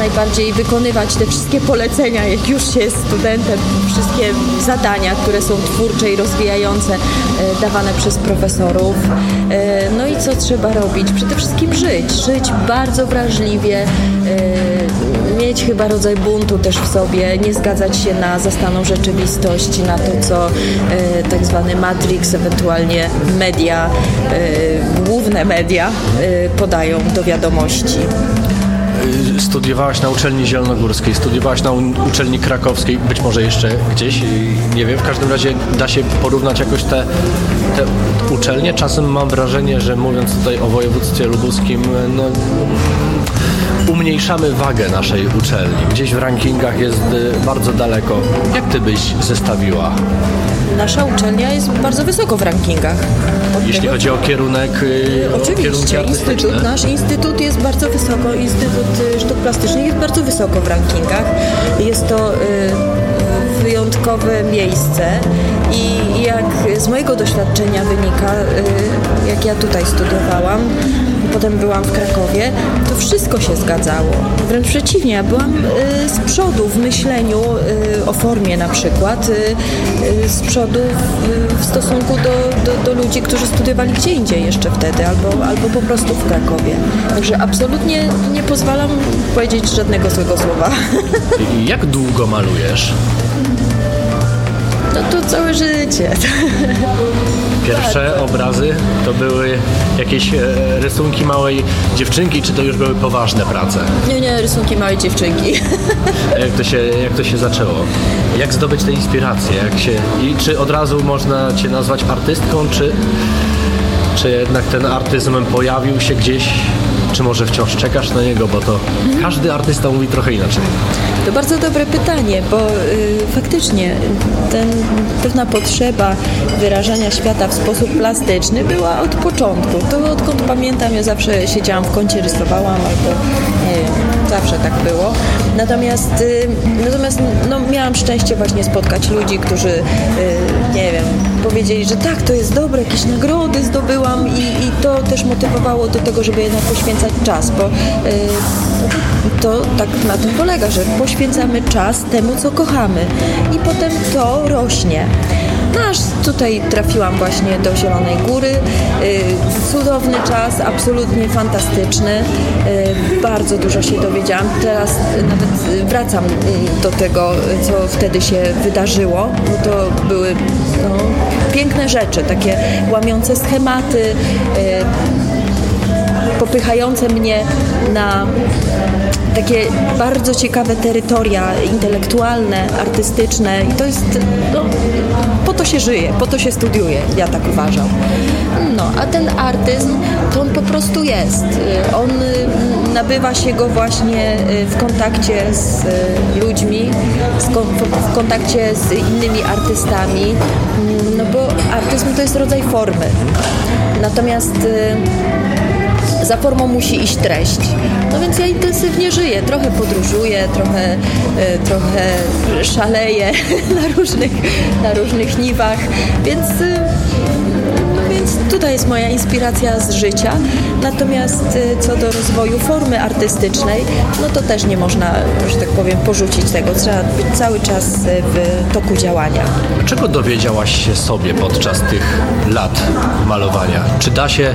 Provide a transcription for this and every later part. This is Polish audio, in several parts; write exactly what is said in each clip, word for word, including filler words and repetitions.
najbardziej wykonywać te wszystkie polecenia, jak już się jest studentem, wszystkie zadania, które są twórcze i rozwijające, dawane przez profesorów. No i co trzeba robić? Przede wszystkim żyć. Żyć bardzo wrażliwie, mieć chyba rodzaj buntu też w sobie, nie zgadzać się na zastaną rzeczywistość, na to, co tak zwany Matrix, ewentualnie media, główne media podają do wiadomości. Studiowałaś na uczelni zielonogórskiej, studiowałaś na uczelni krakowskiej, być może jeszcze gdzieś, nie wiem, w każdym razie da się porównać jakoś te, te uczelnie. Czasem mam wrażenie, że mówiąc tutaj o województwie lubuskim, no, umniejszamy wagę naszej uczelni. Gdzieś w rankingach jest bardzo daleko. Jak ty byś zestawiła? Nasza uczelnia jest bardzo wysoko w rankingach. Od Jeśli tego, chodzi o kierunek, oczywiście, o instytut, nasz instytut jest bardzo wysoko, Instytut Sztuk Plastycznych jest bardzo wysoko w rankingach. Jest to y, wyjątkowe miejsce i jak z mojego doświadczenia wynika, y, jak ja tutaj studiowałam, potem byłam w Krakowie, to wszystko się zgadzało. Wręcz przeciwnie, ja byłam y, z przodu w myśleniu y, o formie na przykład, y, y, z przodu w, w stosunku do, do, do ludzi, którzy studiowali gdzie indziej jeszcze wtedy, albo, albo po prostu w Krakowie. Także absolutnie nie pozwalam powiedzieć żadnego złego słowa. I jak długo malujesz? No to całe życie. Pierwsze tak. obrazy to były jakieś e, rysunki małej dziewczynki, czy to już były poważne prace? Nie, nie, rysunki małej dziewczynki. Jak to się, jak to się zaczęło? Jak zdobyć tę inspirację? Jak się, i czy od razu można cię nazwać artystką, czy, czy jednak ten artyzm pojawił się gdzieś? Czy może wciąż czekasz na niego, bo to mhm. każdy artysta mówi trochę inaczej. To bardzo dobre pytanie, bo y, faktycznie ten, pewna potrzeba wyrażania świata w sposób plastyczny była od początku. To odkąd pamiętam, ja zawsze siedziałam w kącie, rysowałam albo nie wiem, zawsze tak było. Natomiast, y, natomiast no, miałam szczęście właśnie spotkać ludzi, którzy y, nie wiem, powiedzieli, że tak, to jest dobre, jakieś nagrody zdobyłam i, i to też motywowało do tego, żeby jednak poświęcać czas, bo y, to tak na tym polega, że poświęcamy czas temu, co kochamy i potem to rośnie. No aż tutaj trafiłam właśnie do Zielonej Góry. Cudowny czas, absolutnie fantastyczny. Bardzo dużo się dowiedziałam. Teraz nawet wracam do tego, co wtedy się wydarzyło. Bo to były no, piękne rzeczy, takie łamiące schematy, popychające mnie na takie bardzo ciekawe terytoria intelektualne, artystyczne i to jest, no, po to się żyje, po to się studiuje, ja tak uważam. No, a ten artyzm, to on po prostu jest. On nabywa się go właśnie w kontakcie z ludźmi, w kontakcie z innymi artystami, no bo artyzm to jest rodzaj formy. Natomiast za formą musi iść treść. No więc ja intensywnie żyję, trochę podróżuję, trochę, y, trochę szaleję na różnych, na różnych niwach, więc, y, no więc tutaj jest moja inspiracja z życia. Natomiast y, co do rozwoju formy artystycznej, no to też nie można, że tak powiem, porzucić tego. Trzeba być cały czas w toku działania. Czego dowiedziałaś się sobie podczas tych lat malowania? Czy da się,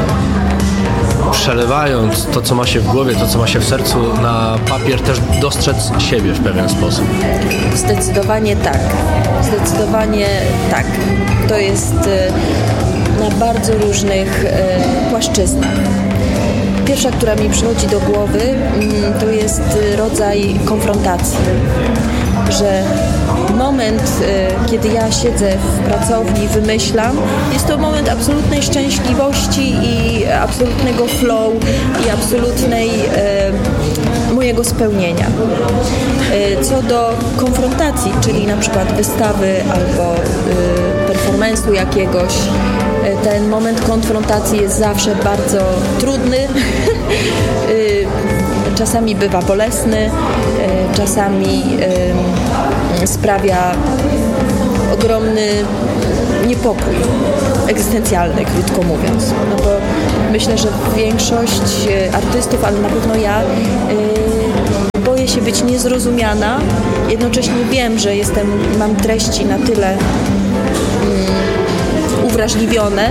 przelewając to, co ma się w głowie, to, co ma się w sercu na papier, też dostrzec siebie w pewien sposób? Zdecydowanie tak. Zdecydowanie tak. To jest na bardzo różnych płaszczyznach. Pierwsza, która mi przychodzi do głowy, to jest rodzaj konfrontacji. Że moment, kiedy ja siedzę w pracowni, wymyślam, jest to moment absolutnej szczęśliwości i absolutnego flow i absolutnej e, mojego spełnienia. E, co do konfrontacji, czyli na przykład wystawy albo e, performance'u jakiegoś, e, ten moment konfrontacji jest zawsze bardzo trudny. e, Czasami bywa bolesny, czasami sprawia ogromny niepokój egzystencjalny, krótko mówiąc. No bo myślę, że większość artystów, ale na pewno ja, się być niezrozumiana. Jednocześnie wiem, że jestem, mam treści na tyle mm, uwrażliwione,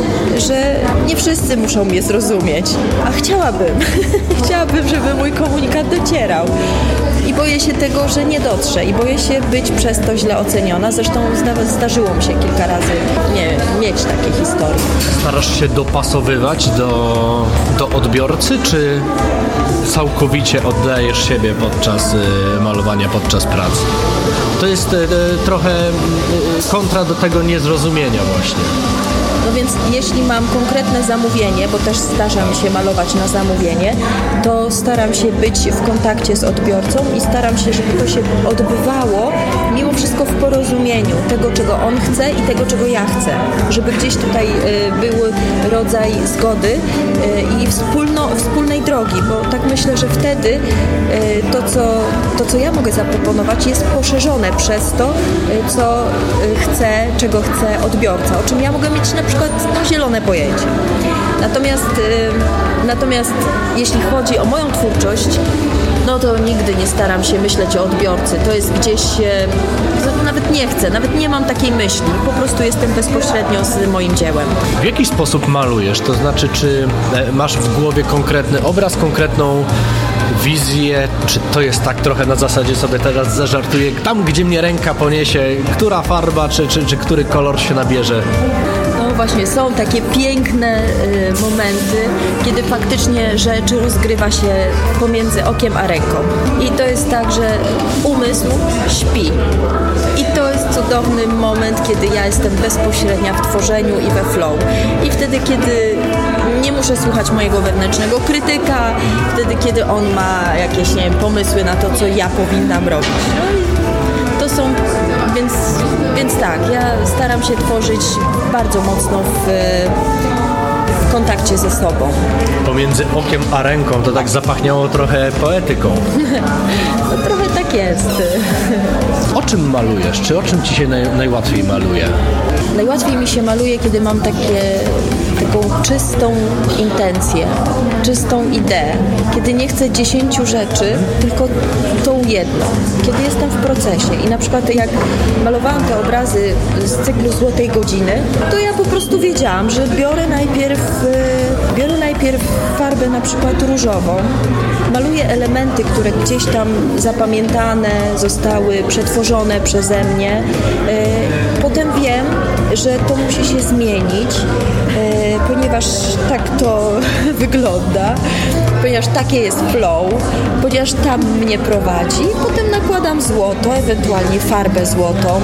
że nie wszyscy muszą mnie zrozumieć, a chciałabym, chciałabym, żeby mój komunikat docierał. I boję się tego, że nie dotrze i boję się być przez to źle oceniona. Zresztą nawet zdarzyło mi się kilka razy nie, mieć takie historie. Starasz się dopasowywać do, do odbiorcy, czy całkowicie oddajesz siebie podczas y, malowania, podczas pracy? To jest y, y, trochę y, kontra do tego niezrozumienia właśnie. No więc jeśli mam konkretne zamówienie, bo też zdarza mi się malować na zamówienie, to staram się być w kontakcie z odbiorcą i staram się, żeby to się odbywało mimo wszystko w porozumieniu tego, czego on chce i tego, czego ja chcę. Żeby gdzieś tutaj y, był rodzaj zgody y, i wspólno, wspólnej drogi, bo tak myślę, że wtedy y, to, co, to, co ja mogę zaproponować, jest poszerzone przez to, y, co y, chce, czego chce odbiorca, o czym ja mogę mieć na przykład no, zielone pojęcie. Natomiast, y, natomiast jeśli chodzi o moją twórczość, no to nigdy nie staram się myśleć o odbiorcy. To jest gdzieś, y, nawet nie chcę, nawet nie mam takiej myśli. Po prostu jestem bezpośrednio z moim dziełem. W jaki sposób malujesz? To znaczy, czy masz w głowie konkretny obraz, konkretną wizję, czy to jest tak trochę na zasadzie, sobie teraz zażartuję, tam gdzie mnie ręka poniesie, która farba, czy, czy, czy który kolor się nabierze? No właśnie, są takie piękne y, momenty, kiedy faktycznie rzecz rozgrywa się pomiędzy okiem a ręką. I to jest tak, że umysł śpi. I to jest cudowny moment, kiedy ja jestem bezpośrednia w tworzeniu i we flow. I wtedy, kiedy nie muszę słuchać mojego wewnętrznego krytyka, wtedy, kiedy on ma jakieś, nie wiem, pomysły na to, co ja powinnam robić. No i to są, więc, więc tak, ja staram się tworzyć bardzo mocno w, w kontakcie ze sobą. Pomiędzy okiem a ręką to tak zapachniało trochę poetyką. No, trochę tak jest. O czym malujesz? Czy o czym ci się naj, najłatwiej maluje? Najłatwiej mi się maluje, kiedy mam takie, taką czystą intencję, czystą ideę. Kiedy nie chcę dziesięciu rzeczy, tylko tą jedną. Kiedy jestem w procesie i na przykład jak malowałam te obrazy z cyklu Złotej Godziny, to ja po prostu wiedziałam, że biorę najpierw, biorę najpierw farbę na przykład różową, maluję elementy, które gdzieś tam zapamiętane zostały, przetworzone przeze mnie. Potem wiem, że to musi się zmienić, ponieważ tak to wygląda, ponieważ takie jest flow, ponieważ tam mnie prowadzi. Potem nakładam złoto, ewentualnie farbę złotą,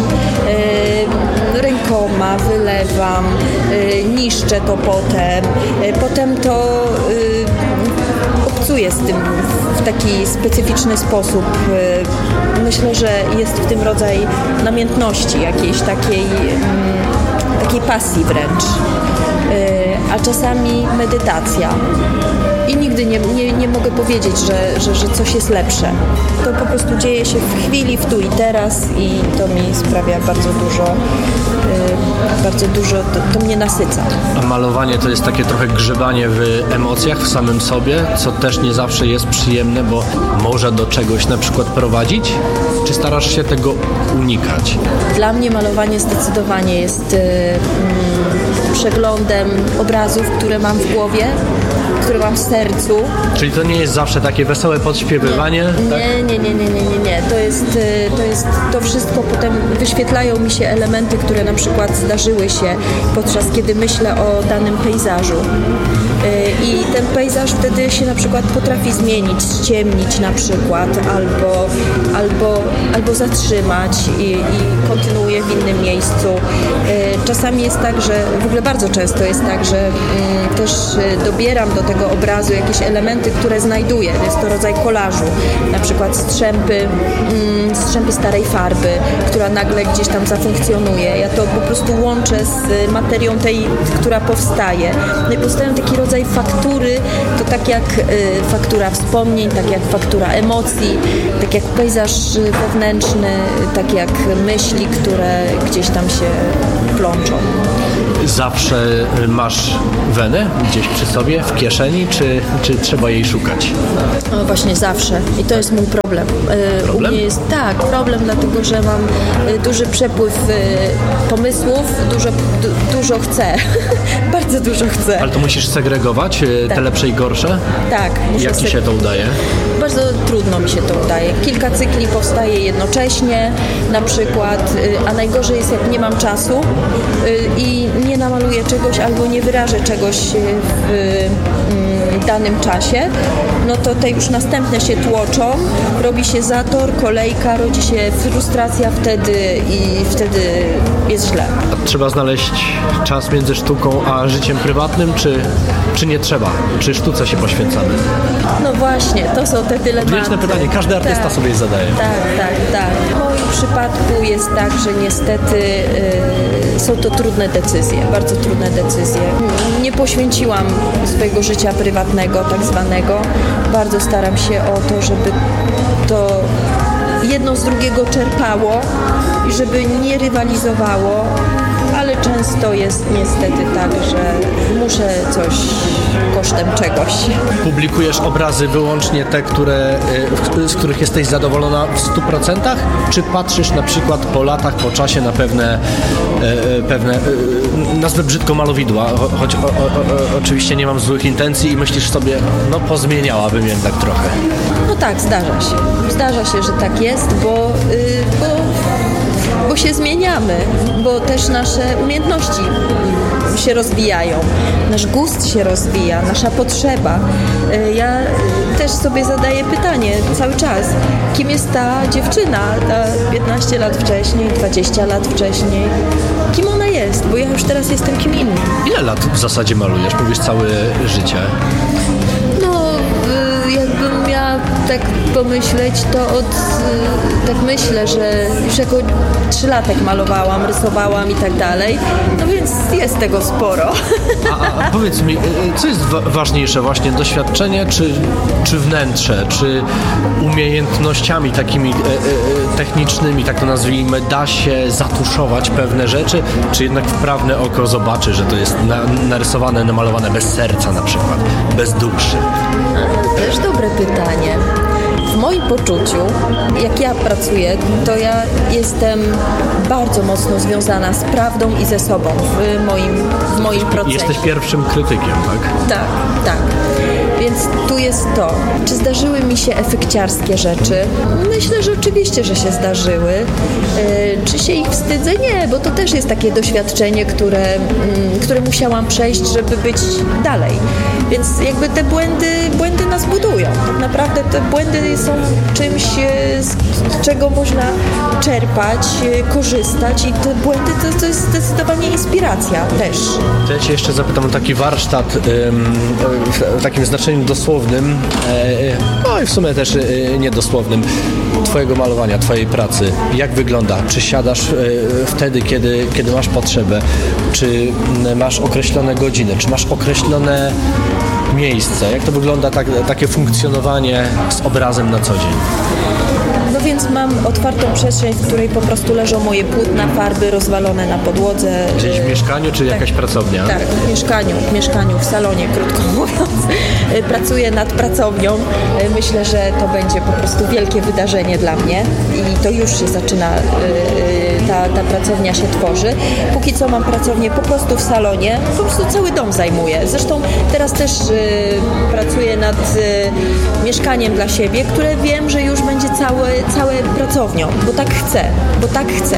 rękoma wylewam, niszczę to potem, potem to obcuję z tym w taki specyficzny sposób. Myślę, że jest w tym rodzaj namiętności, jakiejś takiej, takiej pasji wręcz, a czasami medytacja. I nigdy nie, nie, nie mogę powiedzieć, że, że, że coś jest lepsze. To po prostu dzieje się w chwili, w tu i teraz i to mi sprawia bardzo dużo, yy, bardzo dużo, to, to mnie nasyca. A malowanie to jest takie trochę grzebanie w emocjach, w samym sobie, co też nie zawsze jest przyjemne, bo może do czegoś na przykład prowadzić? Czy starasz się tego unikać? Dla mnie malowanie zdecydowanie jest yy, yy, przeglądem obrazów, które mam w głowie, które mam w sercu. Czyli to nie jest zawsze takie wesołe podśpiewywanie? Nie, tak? nie, nie, nie, nie, nie, nie, nie. To jest, to jest, to wszystko potem wyświetlają mi się elementy, które na przykład zdarzyły się podczas kiedy myślę o danym pejzażu. I ten pejzaż wtedy się na przykład potrafi zmienić, ściemnić na przykład, albo, albo, albo zatrzymać i, i kontynuuje w innym miejscu. Czasami jest tak, że w ogóle bardzo często jest tak, że też dobieram do tego obrazu jakieś elementy, które znajduję. Jest to rodzaj kolażu, na przykład strzępy, strzępy starej farby, która nagle gdzieś tam zafunkcjonuje. Ja to po prostu łączę z materią tej, która powstaje. No i powstają taki rodzaj faktury, to tak jak faktura wspomnień, tak jak faktura emocji, tak jak pejzaż wewnętrzny, tak jak myśli, które gdzieś tam się plączą. zawsze masz wenę gdzieś przy sobie, w kieszeni, czy, czy trzeba jej szukać? No właśnie zawsze. I to jest mój problem. Problem? U mnie jest tak, problem, dlatego że mam duży przepływ pomysłów, dużo, du, dużo chcę. Bardzo dużo chcę. Ale to musisz segregować tak. Te lepsze i gorsze? Tak. Muszę Jak ci się to udaje? Bardzo trudno mi się to udaje. Kilka cykli powstaje jednocześnie, na przykład, a najgorzej jest, jak nie mam czasu i nie namaluję czegoś albo nie wyrażę czegoś w danym czasie, no to te już następne się tłoczą, robi się zator, kolejka, rodzi się frustracja wtedy i wtedy jest źle. A trzeba znaleźć czas między sztuką a życiem prywatnym, czy, czy nie trzeba? Czy sztuce się poświęcamy? No właśnie, to są te dylematy. Wieczne pytanie, każdy artysta tak, sobie je zadaje. Tak, tak, tak. W moim przypadku jest tak, że niestety yy, są to trudne decyzje, bardzo trudne decyzje. Nie poświęciłam swojego życia prywatnego, tak zwanego. Bardzo staram się o to, żeby to jedno z drugiego czerpało i żeby nie rywalizowało, ale często jest niestety tak, że muszę coś kosztem czegoś. Publikujesz obrazy wyłącznie te, które, z których jesteś zadowolona w stu procentach? Czy patrzysz na przykład po latach, po czasie na pewne, pewne nazwę brzydko malowidła, choć o, o, o, oczywiście nie mam złych intencji i myślisz sobie, no pozmieniałabym jednak trochę. No tak, zdarza się. Zdarza się, że tak jest, bo, bo, bo się zmieniamy, bo też nasze umiejętności się rozwijają, nasz gust się rozwija, nasza potrzeba. Ja też sobie zadaję pytanie cały czas, kim jest ta dziewczyna, ta piętnaście lat wcześniej, dwadzieścia lat wcześniej, kim ona jest, bo ja już teraz jestem kim innym. Ile lat w zasadzie malujesz? Mówisz całe życie. No, jakbym miała tak pomyśleć, to od, tak myślę, że już jako trzylatek malowałam, rysowałam i tak dalej, no więc jest tego sporo. A, a powiedz mi, co jest wa- ważniejsze, właśnie doświadczenie, czy, czy wnętrze, czy umiejętnościami takimi e, e, technicznymi, tak to nazwijmy, da się zatuszować pewne rzeczy, czy jednak wprawne oko zobaczy, że to jest na, narysowane, namalowane bez serca na przykład, bez duszy? A, też dobre pytanie. W moim poczuciu, jak ja pracuję, to ja jestem bardzo mocno związana z prawdą i ze sobą w moim, w moim procesie. Jesteś pierwszym krytykiem, tak? Tak, tak. Więc tu jest to. Czy zdarzyły mi się efekciarskie rzeczy? Myślę, że oczywiście, że się zdarzyły. Yy, czy się ich wstydzę? Nie, bo to też jest takie doświadczenie, które, mm, które musiałam przejść, żeby być dalej. Więc jakby te błędy, błędy nas budują. Tak naprawdę te błędy są czymś, z czego można czerpać, korzystać i te błędy to, to jest zdecydowanie inspiracja też. To ja Cię jeszcze zapytam o taki warsztat ym, w takim znaczeniu dosłownym, e, no i w sumie też e, niedosłownym, Twojego malowania, Twojej pracy. Jak wygląda? Czy siadasz e, wtedy, kiedy, kiedy masz potrzebę? Czy masz określone godziny? Czy masz określone miejsce? Jak to wygląda tak, takie funkcjonowanie z obrazem na co dzień? No więc mam otwartą przestrzeń, w której po prostu leżą moje płótna, farby rozwalone na podłodze. Gdzieś w mieszkaniu, czy tak, jakaś pracownia? Tak, w mieszkaniu, w mieszkaniu, w salonie, krótko mówiąc. Pracuję nad pracownią. Myślę, że to będzie po prostu wielkie wydarzenie dla mnie i to już się zaczyna, ta, ta pracownia się tworzy. Póki co mam pracownię po prostu w salonie, po prostu cały dom zajmuję. Zresztą teraz też pracuję nad mieszkaniem dla siebie, które wiem, że już będzie całe, całe pracownią, bo tak chcę, bo tak chcę.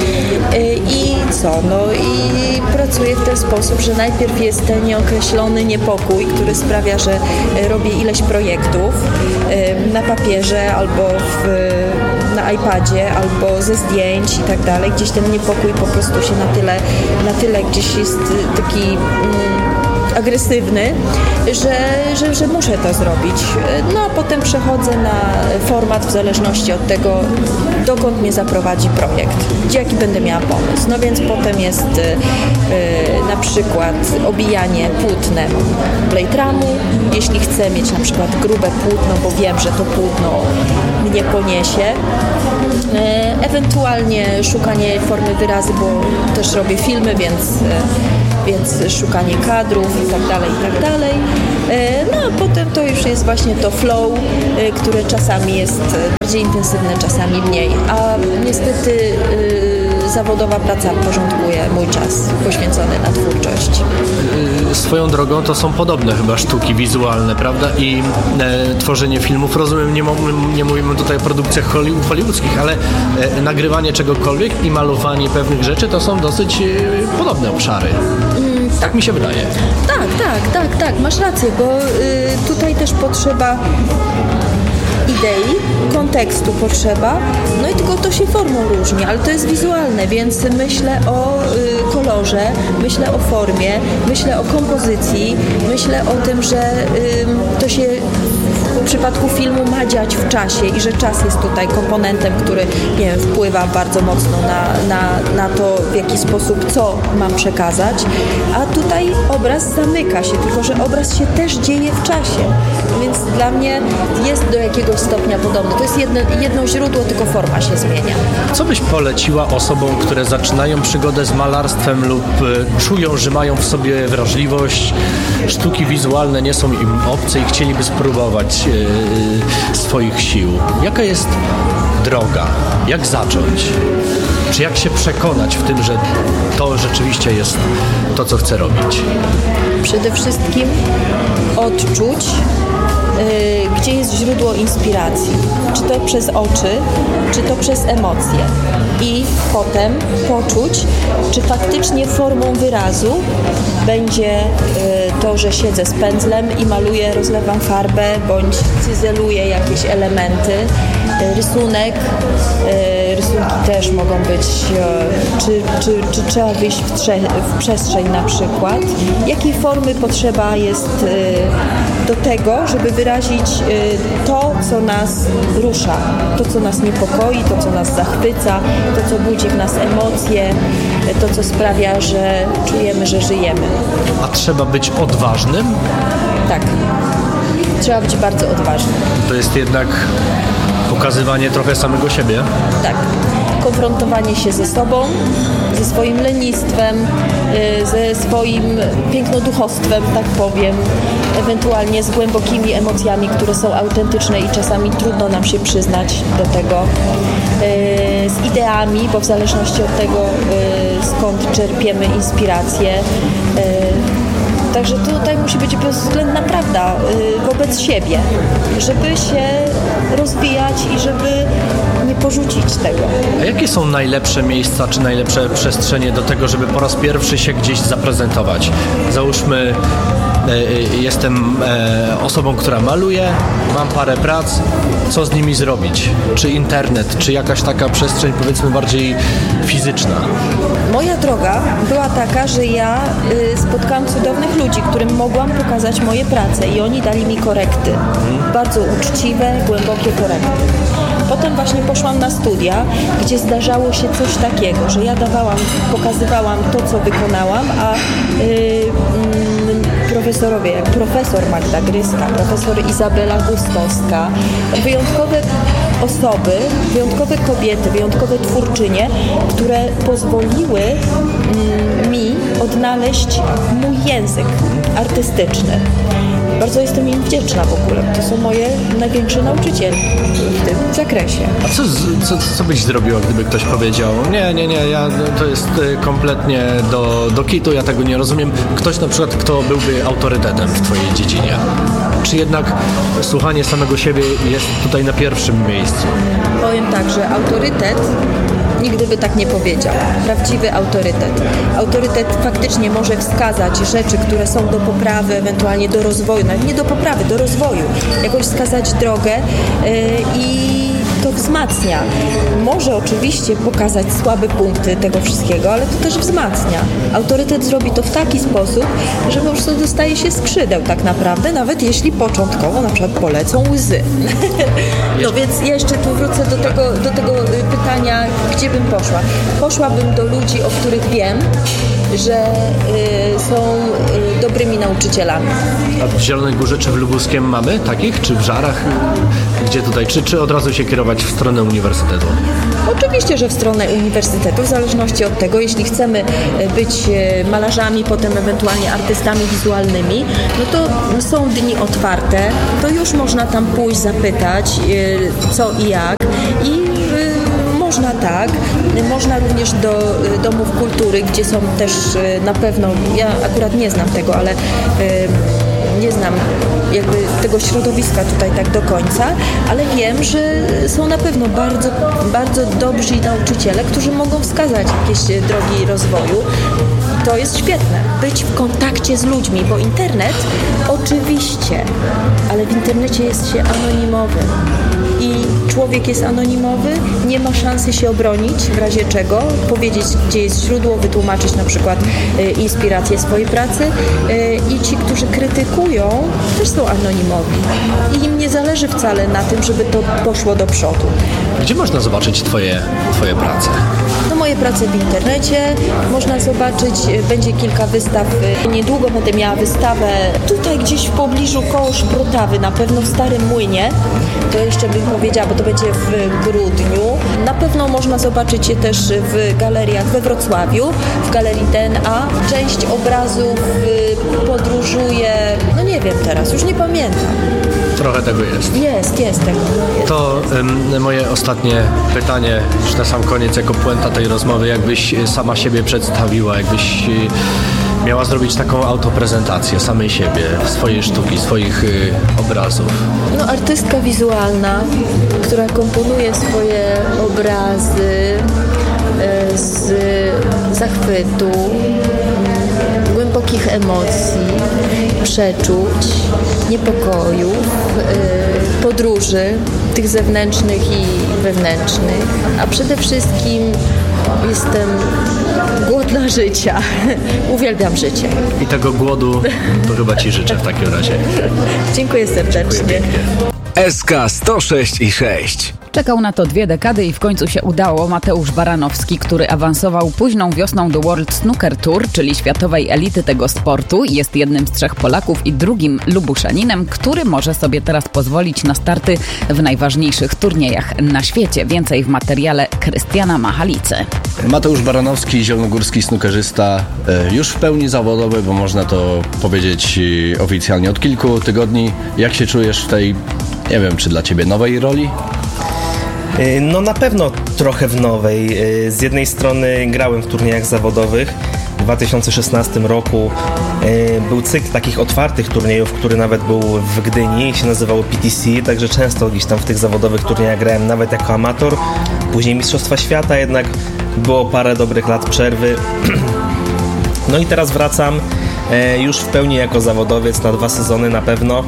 I co? No i pracuję w ten sposób, że najpierw jest ten nieokreślony niepokój, który sprawia, że robię ileś projektów na papierze albo w, na iPadzie, albo ze zdjęć i tak dalej. Gdzieś ten niepokój po prostu się na tyle, na tyle gdzieś jest taki mm, agresywny, że, że, że muszę to zrobić. No a potem przechodzę na format w zależności od tego, dokąd mnie zaprowadzi projekt, gdzie jaki będę miała pomysł. No więc potem jest yy, na przykład obijanie płótnem blade ramu, jeśli chcę mieć na przykład grube płótno, bo wiem, że to płótno mnie poniesie. Yy, ewentualnie szukanie formy wyrazu, bo też robię filmy, więc yy, więc szukanie kadrów i tak dalej, i tak dalej. No a potem to już jest właśnie to flow, które czasami jest bardziej intensywne, czasami mniej. A niestety zawodowa praca porządkuje mój czas poświęcony na twórczość. Swoją drogą to są podobne chyba sztuki wizualne, prawda? I e, tworzenie filmów, rozumiem, nie, nie mówimy tutaj o produkcjach hollywoodzkich, ale e, nagrywanie czegokolwiek i malowanie pewnych rzeczy to są dosyć e, podobne obszary. Mm, tak mi się wydaje. Tak, tak, tak, tak, masz rację, bo y, tutaj też potrzeba idei, kontekstu potrzeba, no i tylko to się formą różni, ale to jest wizualne, więc myślę o y, kolorze, myślę o formie, myślę o kompozycji, myślę o tym, że y, to się w przypadku filmu ma dziać w czasie i że czas jest tutaj komponentem, który, nie wiem, wpływa bardzo mocno na, na, na to, w jaki sposób, co mam przekazać, a tutaj obraz zamyka się, tylko że obraz się też dzieje w czasie, więc dla mnie jest do jakiegoś stopnia podobny. To jest jedno, jedno źródło, tylko forma się zmienia. Co byś poleciła osobom, które zaczynają przygodę z malarstwem lub y, czują, że mają w sobie wrażliwość, sztuki wizualne nie są im obce i chcieliby spróbować y, swoich sił? Jaka jest droga? Jak zacząć? Czy jak się przekonać w tym, że to rzeczywiście jest to, co chcę robić? Przede wszystkim odczuć, gdzie jest źródło inspiracji, czy to przez oczy, czy to przez emocje i potem poczuć, czy faktycznie formą wyrazu będzie to, że siedzę z pędzlem i maluję, rozlewam farbę, bądź cyzeluję jakieś elementy, rysunek, rysunki też mogą być, czy, czy, czy trzeba wyjść w, trze- w przestrzeń na przykład, jakiej formy potrzeba jest do tego, żeby wyrazić to, co nas rusza, to, co nas niepokoi, to, co nas zachwyca, to, co budzi w nas emocje, to, co sprawia, że czujemy, że żyjemy. A trzeba być odważnym? Tak. Trzeba być bardzo odważnym. To jest jednak pokazywanie trochę samego siebie? Tak. Konfrontowanie się ze sobą, ze swoim lenistwem, ze swoim pięknoduchostwem, tak powiem, ewentualnie z głębokimi emocjami, które są autentyczne i czasami trudno nam się przyznać do tego, z ideami, bo w zależności od tego, skąd czerpiemy inspirację. Także tutaj musi być bezwzględna prawda wobec siebie, żeby się rozwijać i żeby nie porzucić tego. A jakie są najlepsze miejsca, czy najlepsze przestrzenie do tego, żeby po raz pierwszy się gdzieś zaprezentować? Załóżmy, jestem osobą, która maluje, mam parę prac, co z nimi zrobić? Czy internet, czy jakaś taka przestrzeń, powiedzmy, bardziej fizyczna? Moja droga była taka, że ja spotkałam cudownych ludzi, którym mogłam pokazać moje prace i oni dali mi korekty. Hmm. Bardzo uczciwe, głębokie korekty. Potem właśnie poszłam na studia, gdzie zdarzało się coś takiego, że ja dawałam, pokazywałam to, co wykonałam, a yy, profesorowie, jak profesor Magda Gryska, profesor Izabela Gustowska, wyjątkowe osoby, wyjątkowe kobiety, wyjątkowe twórczynie, które pozwoliły mm, mi odnaleźć mój język artystyczny. Bardzo jestem im wdzięczna w ogóle. To są moje największe nauczycieli w tym zakresie. A co, co, co byś zrobiła, gdyby ktoś powiedział, nie, nie, nie, ja, to jest kompletnie do, do kitu, ja tego nie rozumiem. Ktoś na przykład, kto byłby autorytetem w twojej dziedzinie. Czy jednak słuchanie samego siebie jest tutaj na pierwszym miejscu? Powiem tak, że autorytet nigdy by tak nie powiedział. Prawdziwy autorytet. Autorytet faktycznie może wskazać rzeczy, które są do poprawy, ewentualnie do rozwoju, nawet nie do poprawy, do rozwoju. Jakoś wskazać drogę yy, i to wzmacnia. Może oczywiście pokazać słabe punkty tego wszystkiego, ale to też wzmacnia. Autorytet zrobi to w taki sposób, że po prostu dostaje się skrzydeł tak naprawdę, nawet jeśli początkowo na przykład polecą łzy. No więc jeszcze tu wrócę do tego, do tego pytania, gdzie bym poszła. Poszłabym do ludzi, o których wiem, że y, są y, dobrymi nauczycielami. A w Zielonej Górze czy w Lubuskiem mamy takich? Czy w Żarach? Gdzie tutaj? Czy, czy od razu się kierować w w stronę uniwersytetu? Oczywiście, że w stronę uniwersytetu, w zależności od tego, jeśli chcemy być malarzami, potem ewentualnie artystami wizualnymi, no to są dni otwarte, to już można tam pójść, zapytać co i jak i można tak, można również do domów kultury, gdzie są też na pewno, ja akurat nie znam tego, ale nie znam jakby tego środowiska tutaj tak do końca, ale wiem, że są na pewno bardzo, bardzo dobrzy nauczyciele, którzy mogą wskazać jakieś drogi rozwoju. To jest świetne, być w kontakcie z ludźmi, bo internet oczywiście, ale w internecie jest się anonimowym i człowiek jest anonimowy, nie ma szansy się obronić, w razie czego powiedzieć, gdzie jest źródło, wytłumaczyć na przykład y, inspirację swojej pracy y, i ci, którzy krytykują, też są anonimowi i im nie zależy wcale na tym, żeby to poszło do przodu. Gdzie można zobaczyć twoje, twoje prace? No moje prace w internecie można zobaczyć, będzie kilka wystaw, niedługo będę miała wystawę tutaj gdzieś w pobliżu koło Szprotawy, na pewno w Starym Młynie, to jeszcze bym powiedziała, bo to będzie w grudniu. Na pewno można zobaczyć je też w galeriach we Wrocławiu, w Galerii D N A. Część obrazów podróżuje, no nie wiem teraz, już nie pamiętam. Trochę tego jest. Jest, jest tego. Jest. To um, moje ostatnie pytanie, już na sam koniec, jako puenta tej rozmowy, jakbyś sama siebie przedstawiła, jakbyś miała zrobić taką autoprezentację samej siebie, swojej sztuki, swoich y, obrazów. No, artystka wizualna, która komponuje swoje obrazy y, z zachwytu, y, głębokich emocji, przeczuć, niepokojów, y, podróży, tych zewnętrznych i wewnętrznych, a przede wszystkim jestem głodna życia. Uwielbiam życie. I tego głodu to chyba ci życzę w takim razie. Dziękuję serdecznie. Dziękuję pięknie. S K sto sześć i sześć. Czekał na to dwie dekady i w końcu się udało. Mateusz Baranowski, który awansował późną wiosną do World Snooker Tour, czyli światowej elity tego sportu, jest jednym z trzech Polaków i drugim Lubuszaninem, który może sobie teraz pozwolić na starty w najważniejszych turniejach na świecie. Więcej w materiale Krystiana Machalicy. Mateusz Baranowski, zielonogórski snookerzysta, już w pełni zawodowy, bo można to powiedzieć oficjalnie od kilku tygodni. Jak się czujesz w tej, nie wiem, czy dla ciebie nowej roli? No na pewno trochę w nowej. Z jednej strony grałem w turniejach zawodowych. W dwa tysiące szesnastym roku był cykl takich otwartych turniejów, który nawet był w Gdyni, się nazywało P T C, także często gdzieś tam w tych zawodowych turniejach grałem nawet jako amator. Później Mistrzostwa Świata, jednak było parę dobrych lat przerwy. No i teraz wracam już w pełni jako zawodowiec na dwa sezony na pewno.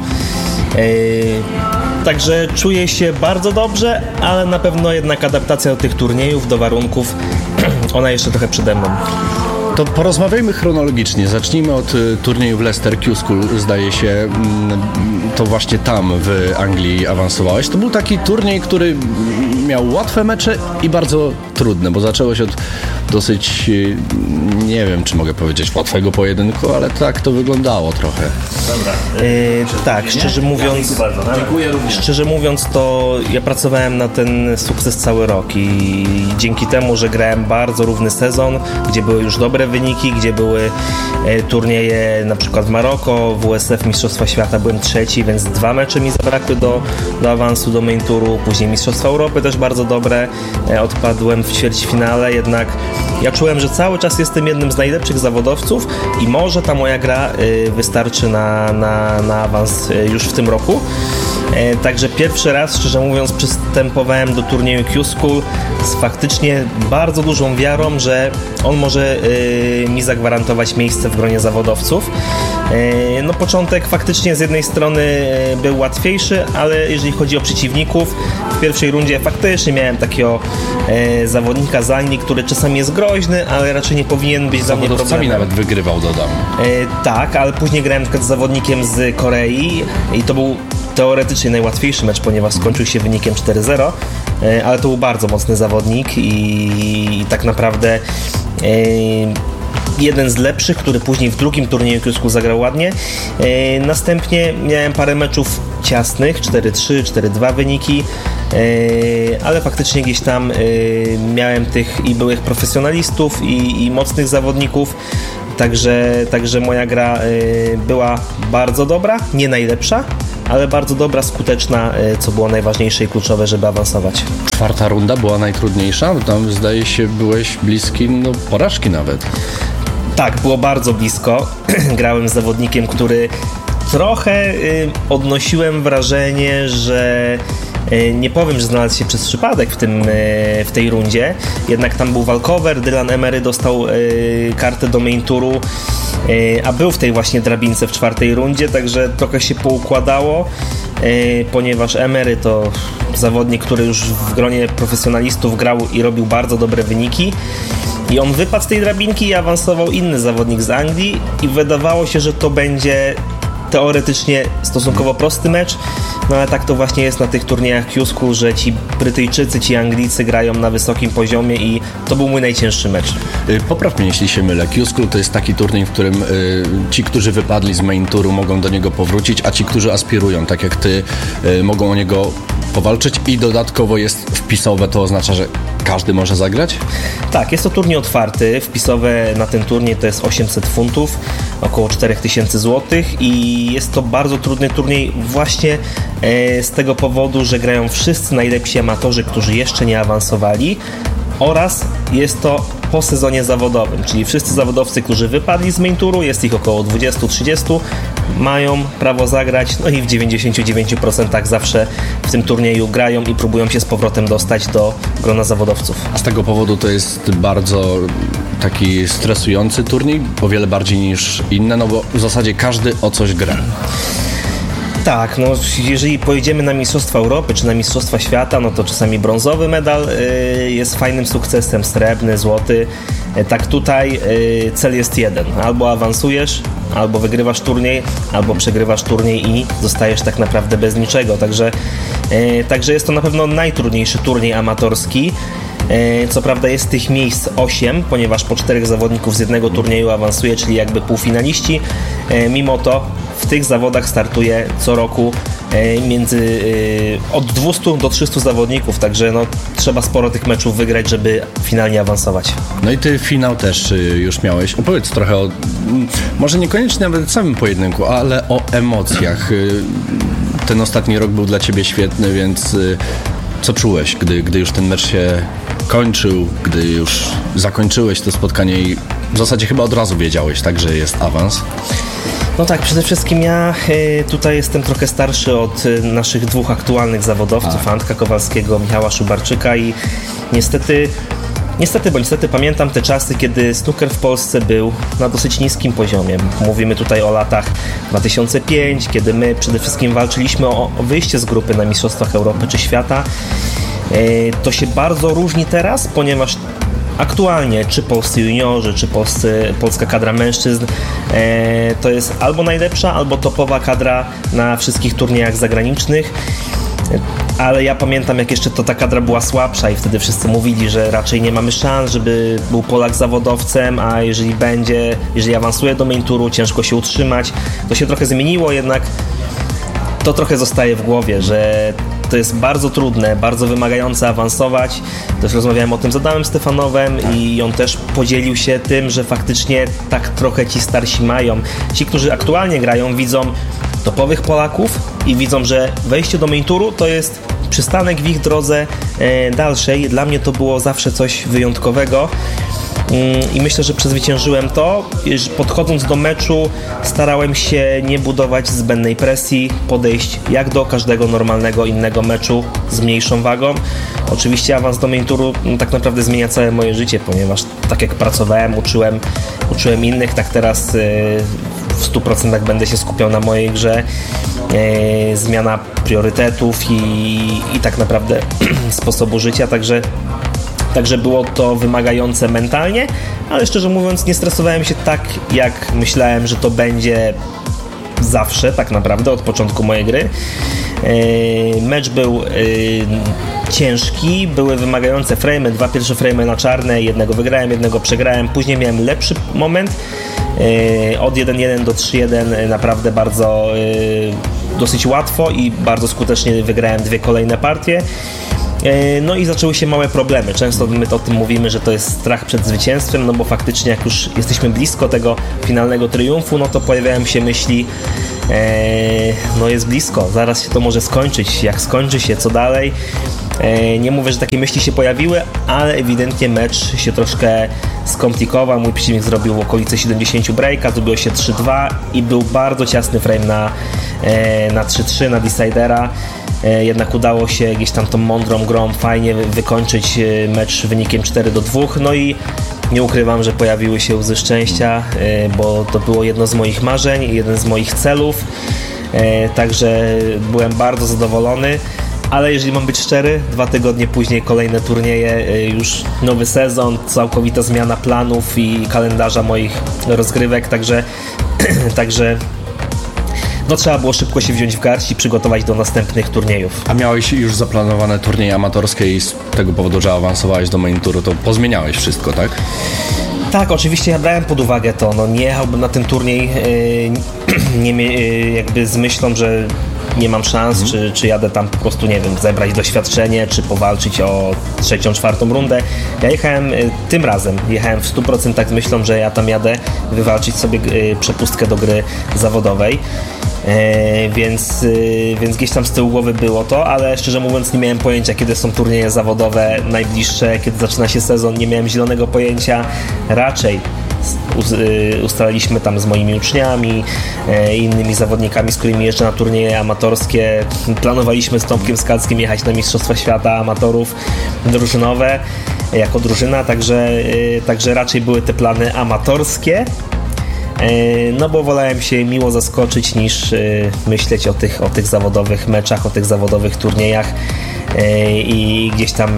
Także czuję się bardzo dobrze, ale na pewno jednak adaptacja do tych turniejów, do warunków, ona jeszcze trochę przede mną. To porozmawiajmy chronologicznie. Zacznijmy od y, turnieju w Leicester Q School. Zdaje się, mm, to właśnie tam w Anglii awansowałeś. To był taki turniej, który miał łatwe mecze i bardzo trudne, bo zaczęło się od dosyć, y, nie wiem, czy mogę powiedzieć łatwego pojedynku, ale tak to wyglądało trochę. Dobra. Yy, tak, szczerze mówiąc, szczerze mówiąc, to ja pracowałem na ten sukces cały rok i dzięki temu, że grałem bardzo równy sezon, gdzie były już dobre wyniki, gdzie były e, turnieje na przykład w Maroko, w W S F Mistrzostwa Świata byłem trzeci, więc dwa mecze mi zabrakły do, do awansu do main touru, później Mistrzostwa Europy też bardzo dobre, e, odpadłem w ćwierćfinale, jednak ja czułem, że cały czas jestem jednym z najlepszych zawodowców i może ta moja gra e, wystarczy na, na, na awans e, już w tym roku. E, także pierwszy raz, szczerze mówiąc, przystępowałem do turnieju Q School z faktycznie bardzo dużą wiarą, że on może e, mi zagwarantować miejsce w gronie zawodowców. E, no początek faktycznie z jednej strony e, był łatwiejszy, ale jeżeli chodzi o przeciwników, w pierwszej rundzie faktycznie miałem takiego e, zawodnika z Anglii, który czasami jest groźny, ale raczej nie powinien być za mnie problemem. nawet wygrywał, dodam. E, tak, ale później grałem na przykład z zawodnikiem z Korei i to był teoretycznie najłatwiejszy mecz, ponieważ skończył się wynikiem cztery zero, ale to był bardzo mocny zawodnik i, i tak naprawdę e, jeden z lepszych, który później w drugim turnieju Q School zagrał ładnie. E, następnie miałem parę meczów ciasnych, cztery trzy, cztery dwa wyniki. ale faktycznie gdzieś tam miałem tych i byłych profesjonalistów i, i mocnych zawodników, także, także moja gra była bardzo dobra, nie najlepsza, ale bardzo dobra, skuteczna, co było najważniejsze i kluczowe, żeby awansować. Czwarta runda była najtrudniejsza, bo tam zdaje się byłeś bliski no, porażki nawet. Tak, było bardzo blisko. Grałem z zawodnikiem, który trochę y, odnosiłem wrażenie, że y, nie powiem, że znalazł się przez przypadek w, tym, y, w tej rundzie, jednak tam był walkover, Dylan Emery dostał y, kartę do main touru, y, a był w tej właśnie drabince w czwartej rundzie, także trochę się poukładało, y, ponieważ Emery to zawodnik, który już w gronie profesjonalistów grał i robił bardzo dobre wyniki. I on wypadł z tej drabinki i awansował inny zawodnik z Anglii i wydawało się, że to będzie teoretycznie stosunkowo prosty mecz, no ale tak to właśnie jest na tych turniejach Q-School, że ci Brytyjczycy, ci Anglicy grają na wysokim poziomie i to był mój najcięższy mecz. Popraw mnie, jeśli się mylę. Q-School to jest taki turniej, w którym y, ci, którzy wypadli z main touru, mogą do niego powrócić, a ci, którzy aspirują, tak jak ty, y, mogą o niego powalczyć i dodatkowo jest wpisowe, to oznacza, że każdy może zagrać? Tak, jest to turniej otwarty. Wpisowe na ten turniej to jest osiemset funtów, około cztery tysiące złotych i jest to bardzo trudny turniej właśnie e, z tego powodu, że grają wszyscy najlepsi amatorzy, którzy jeszcze nie awansowali, oraz jest to po sezonie zawodowym, czyli wszyscy zawodowcy, którzy wypadli z main touru, jest ich około dwadzieścia trzydzieści, mają prawo zagrać, no i w dziewięćdziesiąt dziewięć procent zawsze w tym turnieju grają i próbują się z powrotem dostać do grona zawodowców. A z tego powodu to jest bardzo taki stresujący turniej, o wiele bardziej niż inne, no bo w zasadzie każdy o coś gra. Tak, no jeżeli pojedziemy na Mistrzostwa Europy czy na Mistrzostwa Świata, no to czasami brązowy medal y, jest fajnym sukcesem, srebrny, złoty. Y, tak tutaj y, cel jest jeden. Albo awansujesz, albo wygrywasz turniej, albo przegrywasz turniej i zostajesz tak naprawdę bez niczego. Także, y, także jest to na pewno najtrudniejszy turniej amatorski. Co prawda jest tych miejsc osiem, ponieważ po czterech zawodników z jednego turnieju awansuje, czyli jakby półfinaliści. Mimo to w tych zawodach startuje co roku między od dwieście do trzystu zawodników, także no, trzeba sporo tych meczów wygrać, żeby finalnie awansować. No i ty finał też już miałeś. Opowiedz trochę o, może niekoniecznie nawet samym pojedynku, ale o emocjach. Ten ostatni rok był dla ciebie świetny, więc co czułeś, gdy, gdy już ten mecz się kończył, gdy już zakończyłeś to spotkanie i w zasadzie chyba od razu wiedziałeś, tak, że jest awans? No tak, przede wszystkim ja y, tutaj jestem trochę starszy od y, naszych dwóch aktualnych zawodowców, A. Antka Kowalskiego, Michała Szubarczyka i niestety, niestety, bo niestety pamiętam te czasy, kiedy snooker w Polsce był na dosyć niskim poziomie. Mówimy tutaj o latach dwa tysiące piątym, kiedy my przede wszystkim walczyliśmy o, o wyjście z grupy na Mistrzostwach Europy czy Świata. Y, to się bardzo różni teraz, ponieważ aktualnie czy polscy juniorzy, czy polscy, polska kadra mężczyzn e, to jest albo najlepsza, albo topowa kadra na wszystkich turniejach zagranicznych, ale ja pamiętam, jak jeszcze to ta kadra była słabsza i wtedy wszyscy mówili, że raczej nie mamy szans, żeby był Polak zawodowcem, a jeżeli będzie, jeżeli awansuje do main touru, ciężko się utrzymać. To się trochę zmieniło, jednak to trochę zostaje w głowie, że to jest bardzo trudne, bardzo wymagające awansować. Też rozmawiałem o tym z Adamem Stefanowem i on też podzielił się tym, że faktycznie tak trochę ci starsi mają. Ci, którzy aktualnie grają, widzą topowych Polaków i widzą, że wejście do main touru to jest przystanek w ich drodze e, dalszej. Dla mnie to było zawsze coś wyjątkowego. I myślę, że przezwyciężyłem to. Podchodząc do meczu starałem się nie budować zbędnej presji, podejść jak do każdego normalnego innego meczu z mniejszą wagą. Oczywiście awans do main touru tak naprawdę zmienia całe moje życie, ponieważ tak jak pracowałem, uczyłem, uczyłem innych, tak teraz w stu procentach będę się skupiał na mojej grze. Zmiana priorytetów i, i tak naprawdę sposobu życia, także Także było to wymagające mentalnie, ale szczerze mówiąc nie stresowałem się tak, jak myślałem, że to będzie zawsze, tak naprawdę, od początku mojej gry. Yy, mecz był yy, ciężki, były wymagające frame'y, dwa pierwsze frame'y na czarne, jednego wygrałem, jednego przegrałem, później miałem lepszy moment, yy, od jeden jeden do trzy jeden naprawdę bardzo yy, dosyć łatwo i bardzo skutecznie wygrałem dwie kolejne partie. No i zaczęły się małe problemy. Często my o tym mówimy, że to jest strach przed zwycięstwem, no bo faktycznie jak już jesteśmy blisko tego finalnego triumfu, no to pojawiają się myśli, e, no jest blisko, zaraz się to może skończyć, jak skończy się, co dalej. E, nie mówię, że takie myśli się pojawiły, ale ewidentnie mecz się troszkę skomplikował. Mój przeciwnik zrobił w okolicy siedemdziesiąt breaka, zrobiło się trzy dwa i był bardzo ciasny frame na, e, na trzy trzy, na decidera. Jednak udało się gdzieś tam tą mądrą grą fajnie wykończyć mecz wynikiem cztery do dwóch. No i nie ukrywam, że pojawiły się łzy szczęścia, bo to było jedno z moich marzeń, jeden z moich celów. Także byłem bardzo zadowolony. Ale jeżeli mam być szczery, dwa tygodnie później kolejne turnieje, już nowy sezon, całkowita zmiana planów i kalendarza moich rozgrywek, także także no trzeba było szybko się wziąć w garść i przygotować do następnych turniejów. A miałeś już zaplanowane turnieje amatorskie i z tego powodu, że awansowałeś do main touru, to pozmieniałeś wszystko, tak? Tak, oczywiście ja brałem pod uwagę to, no nie jechałbym na ten turniej yy, nie, yy, jakby z myślą, że nie mam szans, mm. czy, czy jadę tam po prostu, nie wiem, zebrać doświadczenie, czy powalczyć o trzecią, czwartą rundę. Ja jechałem y, tym razem, jechałem w stu procentach z myślą, że ja tam jadę wywalczyć sobie y, przepustkę do gry zawodowej. E, więc, y, więc gdzieś tam z tyłu głowy było to, ale szczerze mówiąc nie miałem pojęcia, kiedy są turnieje zawodowe najbliższe, kiedy zaczyna się sezon, nie miałem zielonego pojęcia. Raczej ustaliliśmy tam z moimi uczniami, e, innymi zawodnikami, z którymi jeżdżę na turnieje amatorskie. Planowaliśmy z Tomkiem Skalskim jechać na Mistrzostwa Świata Amatorów drużynowe jako drużyna, także, e, także raczej były te plany amatorskie. No bo wolałem się miło zaskoczyć niż myśleć o tych, o tych zawodowych meczach, o tych zawodowych turniejach i gdzieś tam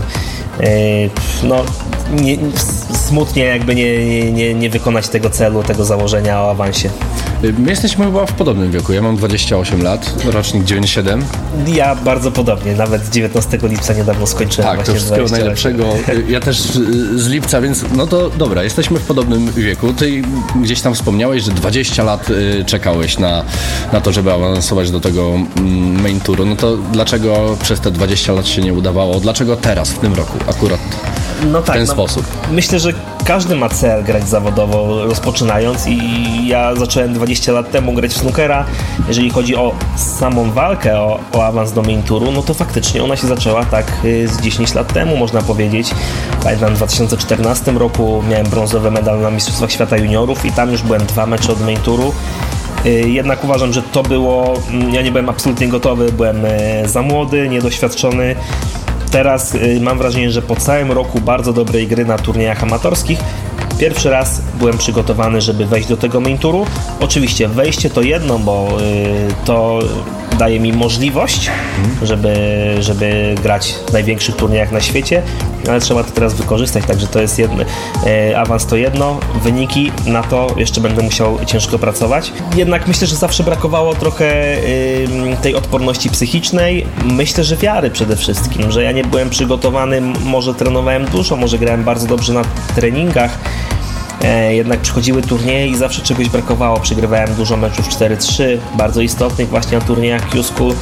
no, nie, smutnie jakby nie, nie, nie wykonać tego celu, tego założenia o awansie. My jesteśmy chyba w podobnym wieku. Ja mam dwadzieścia osiem lat, rocznik dziewięćdziesiąt siedem. Ja bardzo podobnie, nawet dziewiętnastego lipca niedawno skończyłem. Tak, właśnie to wszystkiego najlepszego. Ja też z lipca, więc no to dobra, jesteśmy w podobnym wieku. Ty gdzieś tam wspomniałeś, że dwadzieścia lat czekałeś na, na to, żeby awansować do tego main touru. No to dlaczego przez te dwadzieścia lat się nie udawało? Dlaczego teraz, w tym roku akurat no w tak, ten no, sposób? Myślę, że każdy ma cel grać zawodowo rozpoczynając i ja zacząłem dwadzieścia lat temu grać w snookera. Jeżeli chodzi o samą walkę, o, o awans do main touru, no to faktycznie ona się zaczęła tak z dziesięć lat temu, można powiedzieć. Pamiętam, w dwa tysiące czternastym roku miałem brązowy medal na Mistrzostwach Świata Juniorów i tam już byłem dwa mecze od main touru. Jednak uważam, że to było, ja nie byłem absolutnie gotowy, byłem za młody, niedoświadczony. Teraz mam wrażenie, że po całym roku bardzo dobrej gry na turniejach amatorskich pierwszy raz byłem przygotowany, żeby wejść do tego main touru. Oczywiście wejście to jedno, bo to daje mi możliwość, żeby, żeby grać w największych turniejach na świecie, ale trzeba to teraz wykorzystać, także to jest jedno, awans to jedno, wyniki na to jeszcze będę musiał ciężko pracować. Jednak myślę, że zawsze brakowało trochę tej odporności psychicznej, myślę, że wiary przede wszystkim, że ja nie byłem przygotowany, może trenowałem dużo, może grałem bardzo dobrze na treningach, jednak przychodziły turnieje i zawsze czegoś brakowało. Przegrywałem dużo meczów cztery trzy, bardzo istotnych właśnie na turniejach Q-School.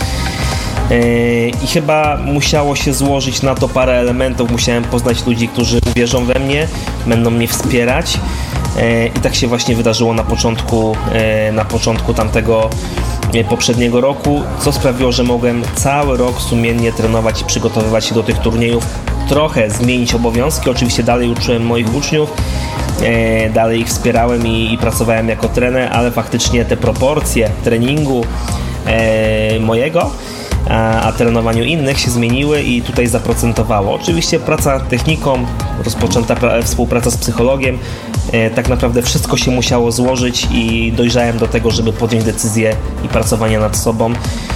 I chyba musiało się złożyć na to parę elementów. Musiałem poznać ludzi, którzy wierzą we mnie, będą mnie wspierać. I tak się właśnie wydarzyło na początku, na początku tamtego poprzedniego roku, co sprawiło, że mogłem cały rok sumiennie trenować i przygotowywać się do tych turniejów. Trochę zmienić obowiązki, oczywiście dalej uczyłem moich uczniów, e, dalej ich wspierałem i, i pracowałem jako trener, ale faktycznie te proporcje treningu e, mojego a, a trenowaniu innych się zmieniły i tutaj zaprocentowało. Oczywiście praca nad techniką, rozpoczęta pra- współpraca z psychologiem, e, tak naprawdę wszystko się musiało złożyć i dojrzałem do tego, żeby podjąć decyzję i pracowanie nad sobą.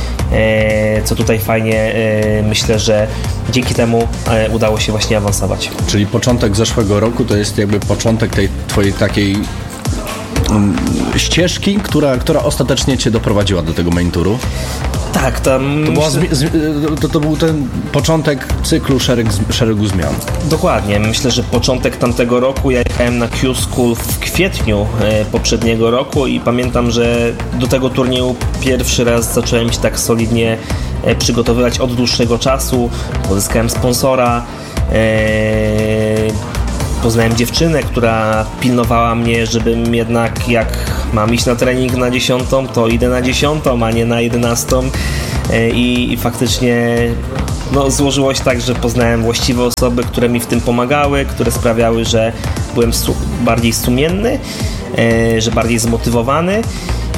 Co tutaj fajnie, myślę, że dzięki temu udało się właśnie awansować. Czyli początek zeszłego roku to jest jakby początek tej twojej takiej ścieżki, która, która ostatecznie cię doprowadziła do tego main touru? Tak, tam... To, była zmi- z, to, to był ten początek cyklu szereg, szeregu zmian. Dokładnie. Myślę, że początek tamtego roku, ja jechałem na Q-School w kwietniu e, poprzedniego roku i pamiętam, że do tego turnieju pierwszy raz zacząłem się tak solidnie e, przygotowywać od dłuższego czasu. Pozyskałem sponsora, e, poznałem dziewczynę, która pilnowała mnie, żebym jednak jak mam iść na trening na dziesiątą, to idę na dziesiątą, a nie na jedenastą i, i faktycznie no, złożyło się tak, że poznałem właściwe osoby, które mi w tym pomagały, które sprawiały, że byłem su- bardziej sumienny, e, że bardziej zmotywowany. E,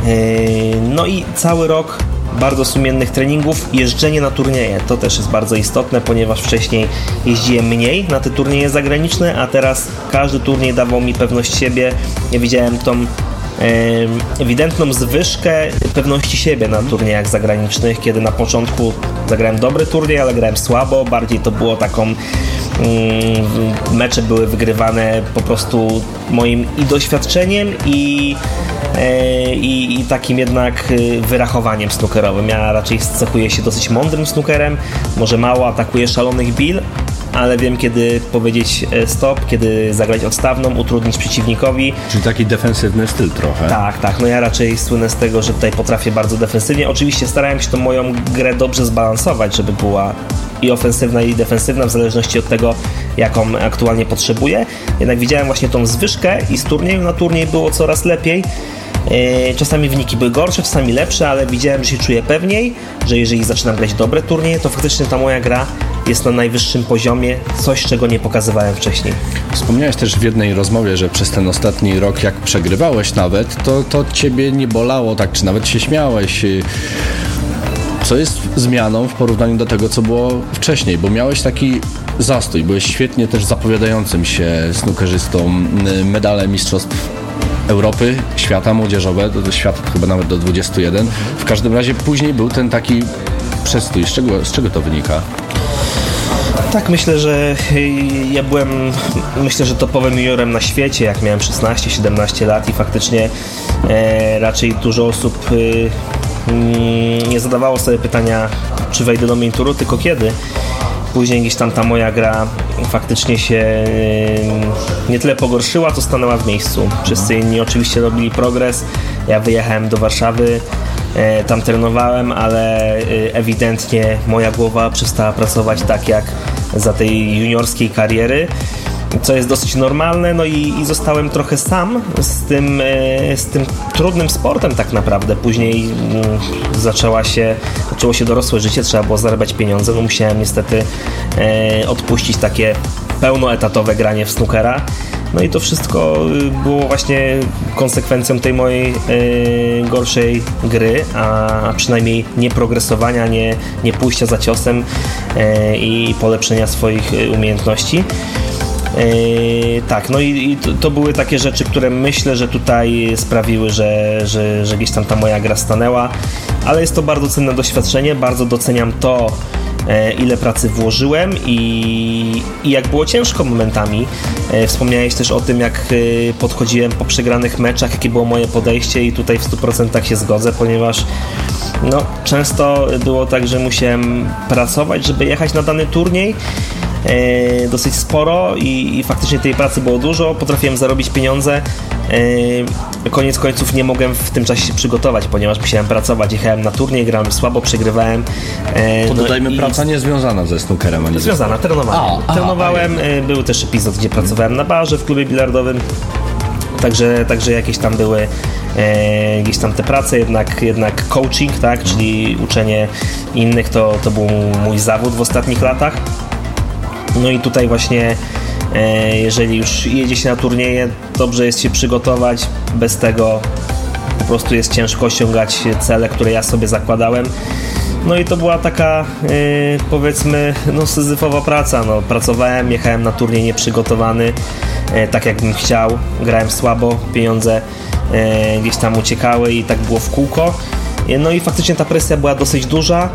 no i cały rok bardzo sumiennych treningów, jeżdżenie na turnieje, to też jest bardzo istotne, ponieważ wcześniej jeździłem mniej na te turnieje zagraniczne, a teraz każdy turniej dawał mi pewność siebie. Ja widziałem tą ewidentną zwyżkę pewności siebie na turniejach zagranicznych, kiedy na początku zagrałem dobry turniej, ale grałem słabo, bardziej to było taką mm, mecze były wygrywane po prostu moim i doświadczeniem i, e, i, i takim jednak wyrachowaniem snookerowym. Ja raczej cechuję się dosyć mądrym snookerem, może mało atakuję szalonych bill, ale wiem, kiedy powiedzieć stop, kiedy zagrać odstawną, utrudnić przeciwnikowi. Czyli taki defensywny styl trochę. Tak, tak. No ja raczej słynę z tego, że tutaj potrafię bardzo defensywnie. Oczywiście starałem się tą moją grę dobrze zbalansować, żeby była i ofensywna, i defensywna, w zależności od tego, jaką aktualnie potrzebuję. Jednak widziałem właśnie tą zwyżkę i z turnieju na turniej było coraz lepiej. Czasami wyniki były gorsze, czasami lepsze, ale widziałem, że się czuję pewniej, że jeżeli zaczynam grać dobre turnieje, to faktycznie ta moja gra jest na najwyższym poziomie, coś, czego nie pokazywałem wcześniej. Wspomniałeś też w jednej rozmowie, że przez ten ostatni rok, jak przegrywałeś nawet, to, to ciebie nie bolało, tak, czy nawet się śmiałeś, co jest zmianą w porównaniu do tego, co było wcześniej, bo miałeś taki zastój, byłeś świetnie też zapowiadającym się snookerzystą, medale mistrzostw Europy, świata młodzieżowe, do, do świata to chyba nawet do dwudziestu jeden. W każdym razie później był ten taki przestój. Z czego, z czego to wynika? Tak, myślę, że ja byłem, myślę, że topowym juniorem na świecie, jak miałem szesnaście siedemnaście lat i faktycznie e, raczej dużo osób e, nie zadawało sobie pytania, czy wejdę do main touru, tylko kiedy. Później gdzieś tam ta moja gra faktycznie się nie tyle pogorszyła, to stanęła w miejscu. Wszyscy inni oczywiście robili progres. Ja wyjechałem do Warszawy, tam trenowałem, ale ewidentnie moja głowa przestała pracować tak jak za tej juniorskiej kariery, co jest dosyć normalne, no i, i zostałem trochę sam z tym, z tym trudnym sportem tak naprawdę. Później mm, zaczęła się, zaczęło się dorosłe życie, trzeba było zarabiać pieniądze, no musiałem niestety e, odpuścić takie pełnoetatowe granie w snookera. No i to wszystko było właśnie konsekwencją tej mojej e, gorszej gry, a, a przynajmniej nie progresowania, nie, nie pójścia za ciosem e, i polepszenia swoich umiejętności. Yy, tak, no i, i to, to były takie rzeczy, które myślę, że tutaj sprawiły, że, że, że gdzieś tam ta moja gra stanęła, ale jest to bardzo cenne doświadczenie, bardzo doceniam to, e, ile pracy włożyłem i, i jak było ciężko momentami. E, wspomniałeś też o tym, jak e, podchodziłem po przegranych meczach, jakie było moje podejście i tutaj w stu procentach się zgodzę, ponieważ no, często było tak, że musiałem pracować, żeby jechać na dany turniej. E, dosyć sporo i, i faktycznie tej pracy było dużo, potrafiłem zarobić pieniądze. E, koniec końców nie mogłem w tym czasie się przygotować, ponieważ musiałem pracować, jechałem na turniej, grałem słabo, przegrywałem. E, to dodajmy, no praca i... niezwiązana ze snookerem, a nie związana, trenowałem. A, trenowałem, a, był też epizod, gdzie pracowałem na barze w klubie bilardowym, także, także jakieś tam były e, gdzieś tam te prace, jednak, jednak coaching, tak, czyli uczenie innych, to, to był mój zawód w ostatnich latach. No i tutaj właśnie, e, jeżeli już jedzie się na turnieje, dobrze jest się przygotować, bez tego po prostu jest ciężko osiągać cele, które ja sobie zakładałem. No i to była taka, e, powiedzmy, no syzyfowa praca. No, pracowałem, jechałem na turniej nieprzygotowany, e, tak jakbym chciał, grałem słabo, pieniądze e, gdzieś tam uciekały i tak było w kółko. E, no i faktycznie ta presja była dosyć duża.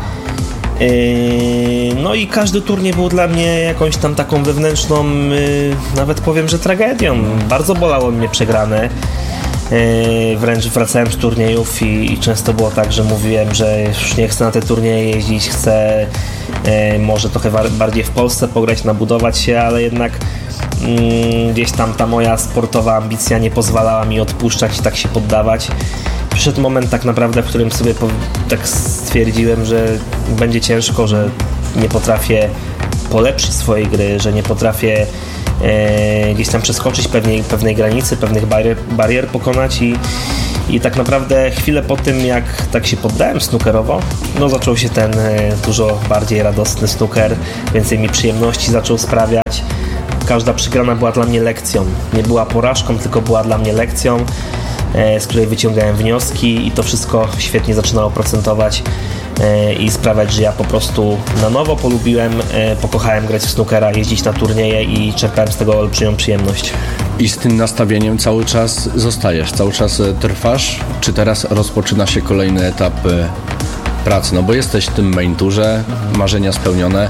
No i każdy turniej był dla mnie jakąś tam taką wewnętrzną, nawet powiem, że tragedią. Bardzo bolało mnie przegrane. Wręcz wracałem z turniejów i, i często było tak, że mówiłem, że już nie chcę na te turnieje jeździć, chcę może trochę bardziej w Polsce pograć, nabudować się, ale jednak gdzieś tam ta moja sportowa ambicja nie pozwalała mi odpuszczać i tak się poddawać. Przyszedł moment tak naprawdę, w którym sobie tak stwierdziłem, że będzie ciężko, że nie potrafię polepszyć swojej gry, że nie potrafię e, gdzieś tam przeskoczyć pewnej, pewnej granicy, pewnych barier, barier pokonać i, i tak naprawdę chwilę po tym, jak tak się poddałem snookerowo, no zaczął się ten e, dużo bardziej radosny snooker, więcej mi przyjemności zaczął sprawiać. Każda przegrana była dla mnie lekcją, nie była porażką, tylko była dla mnie lekcją, e, z której wyciągałem wnioski i to wszystko świetnie zaczynało procentować i sprawiać, że ja po prostu na nowo polubiłem, pokochałem grać w snookera, jeździć na turnieje i czerpałem z tego olbrzymią przyjemność. I z tym nastawieniem cały czas zostajesz, cały czas trwasz? Czy teraz rozpoczyna się kolejny etap pracy? No bo jesteś w tym main tourze, marzenia spełnione.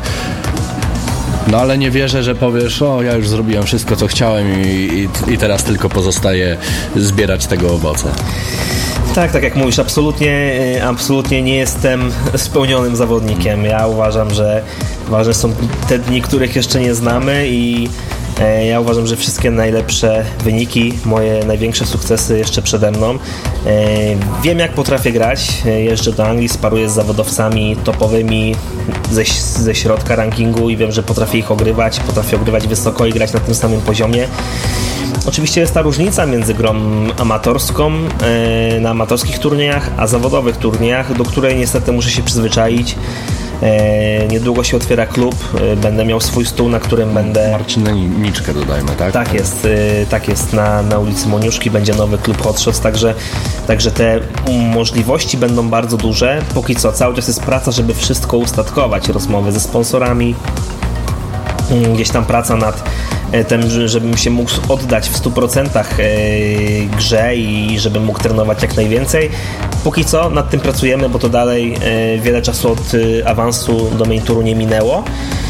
No ale nie wierzę, że powiesz, o ja już zrobiłem wszystko, co chciałem i, i, i teraz tylko pozostaje zbierać tego owoce. Tak, tak jak mówisz, absolutnie, absolutnie nie jestem spełnionym zawodnikiem. Ja uważam, że ważne są te dni, których jeszcze nie znamy i ja uważam, że wszystkie najlepsze wyniki, moje największe sukcesy jeszcze przede mną. Wiem, jak potrafię grać, jeżdżę do Anglii, sparuję z zawodowcami topowymi ze, ze środka rankingu i wiem, że potrafię ich ogrywać, potrafię ogrywać wysoko i grać na tym samym poziomie. Oczywiście jest ta różnica między grą amatorską e, na amatorskich turniejach, a zawodowych turniejach, do której niestety muszę się przyzwyczaić. E, niedługo się otwiera klub, e, będę miał swój stół, na którym będę... Marcinniczkę dodajmy, tak? Tak jest, e, tak jest na, na ulicy Moniuszki, będzie nowy klub Hot Shots, także, także te możliwości będą bardzo duże. Póki co cały czas jest praca, żeby wszystko ustatkować, rozmowy ze sponsorami, gdzieś tam praca nad tym, żebym się mógł oddać w stu procentach grze i żebym mógł trenować jak najwięcej. Póki co nad tym pracujemy, bo to dalej wiele czasu od awansu do main touru nie minęło.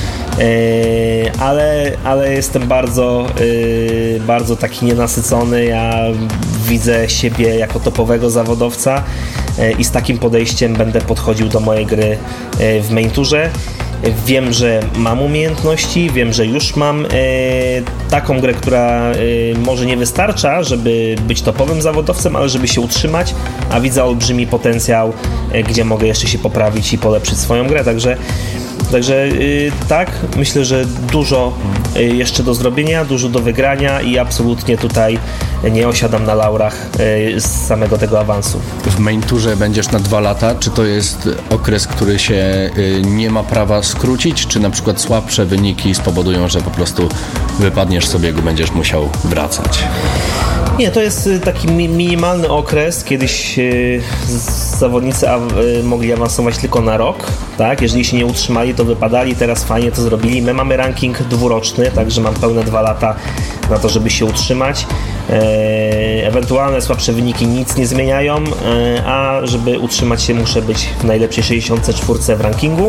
Ale, ale jestem bardzo, bardzo taki nienasycony. Ja widzę siebie jako topowego zawodowca i z takim podejściem będę podchodził do mojej gry w main tourze. Wiem, że mam umiejętności, wiem, że już mam e, taką grę, która e, może nie wystarcza, żeby być topowym zawodowcem, ale żeby się utrzymać, a widzę olbrzymi potencjał, e, gdzie mogę jeszcze się poprawić i polepszyć swoją grę, także Także yy, tak, myślę, że dużo yy, jeszcze do zrobienia, dużo do wygrania i absolutnie tutaj nie osiadam na laurach yy, z samego tego awansu. W main tourze będziesz na dwa lata. Czy to jest okres, który się yy, nie ma prawa skrócić, czy na przykład słabsze wyniki spowodują, że po prostu wypadniesz z obiegu, będziesz musiał wracać? Nie, to jest taki mi- minimalny okres. Kiedyś yy, zawodnicy aw- yy, mogli awansować tylko na rok, tak? Jeżeli się nie utrzymali, to wypadali, teraz fajnie to zrobili. My mamy ranking dwuroczny, także mam pełne dwa lata na to, żeby się utrzymać. Yy, ewentualne słabsze wyniki nic nie zmieniają, yy, a żeby utrzymać się, muszę być w najlepszej sześćdziesiątce czwórce w rankingu.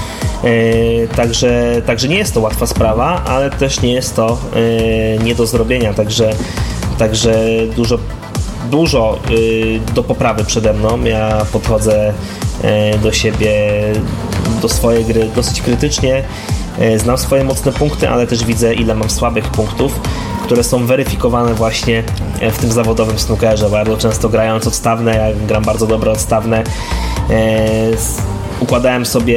Yy, także, także nie jest to łatwa sprawa, ale też nie jest to yy, nie do zrobienia, także Także dużo, dużo y, do poprawy przede mną. Ja podchodzę y, do siebie, do swojej gry dosyć krytycznie. Y, znam swoje mocne punkty, ale też widzę, ile mam słabych punktów, które są weryfikowane właśnie w tym zawodowym snookerze. Bardzo często grając odstawne, ja gram bardzo dobre odstawne, y, układałem sobie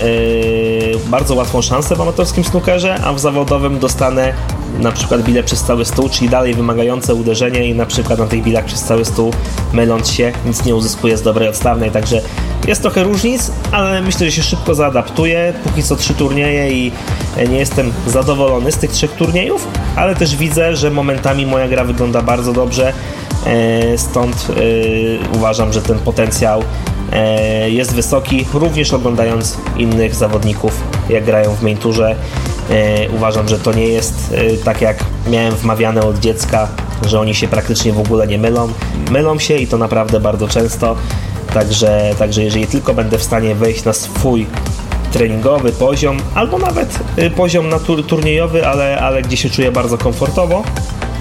y, bardzo łatwą szansę w amatorskim snookerze, a w zawodowym dostanę na przykład bile przez cały stół, czyli dalej wymagające uderzenie i na przykład na tych bilach przez cały stół, myląc się, nic nie uzyskuję z dobrej odstawnej, także jest trochę różnic, ale myślę, że się szybko zaadaptuję. Póki co trzy turnieje i nie jestem zadowolony z tych trzech turniejów, ale też widzę, że momentami moja gra wygląda bardzo dobrze, stąd uważam, że ten potencjał jest wysoki, również oglądając innych zawodników, jak grają w main tourze. Uważam, że to nie jest tak, jak miałem wmawiane od dziecka, że oni się praktycznie w ogóle nie mylą. Mylą się i to naprawdę bardzo często, także, także jeżeli tylko będę w stanie wejść na swój treningowy poziom, albo nawet poziom na tur- turniejowy, ale, ale gdzie się czuję bardzo komfortowo,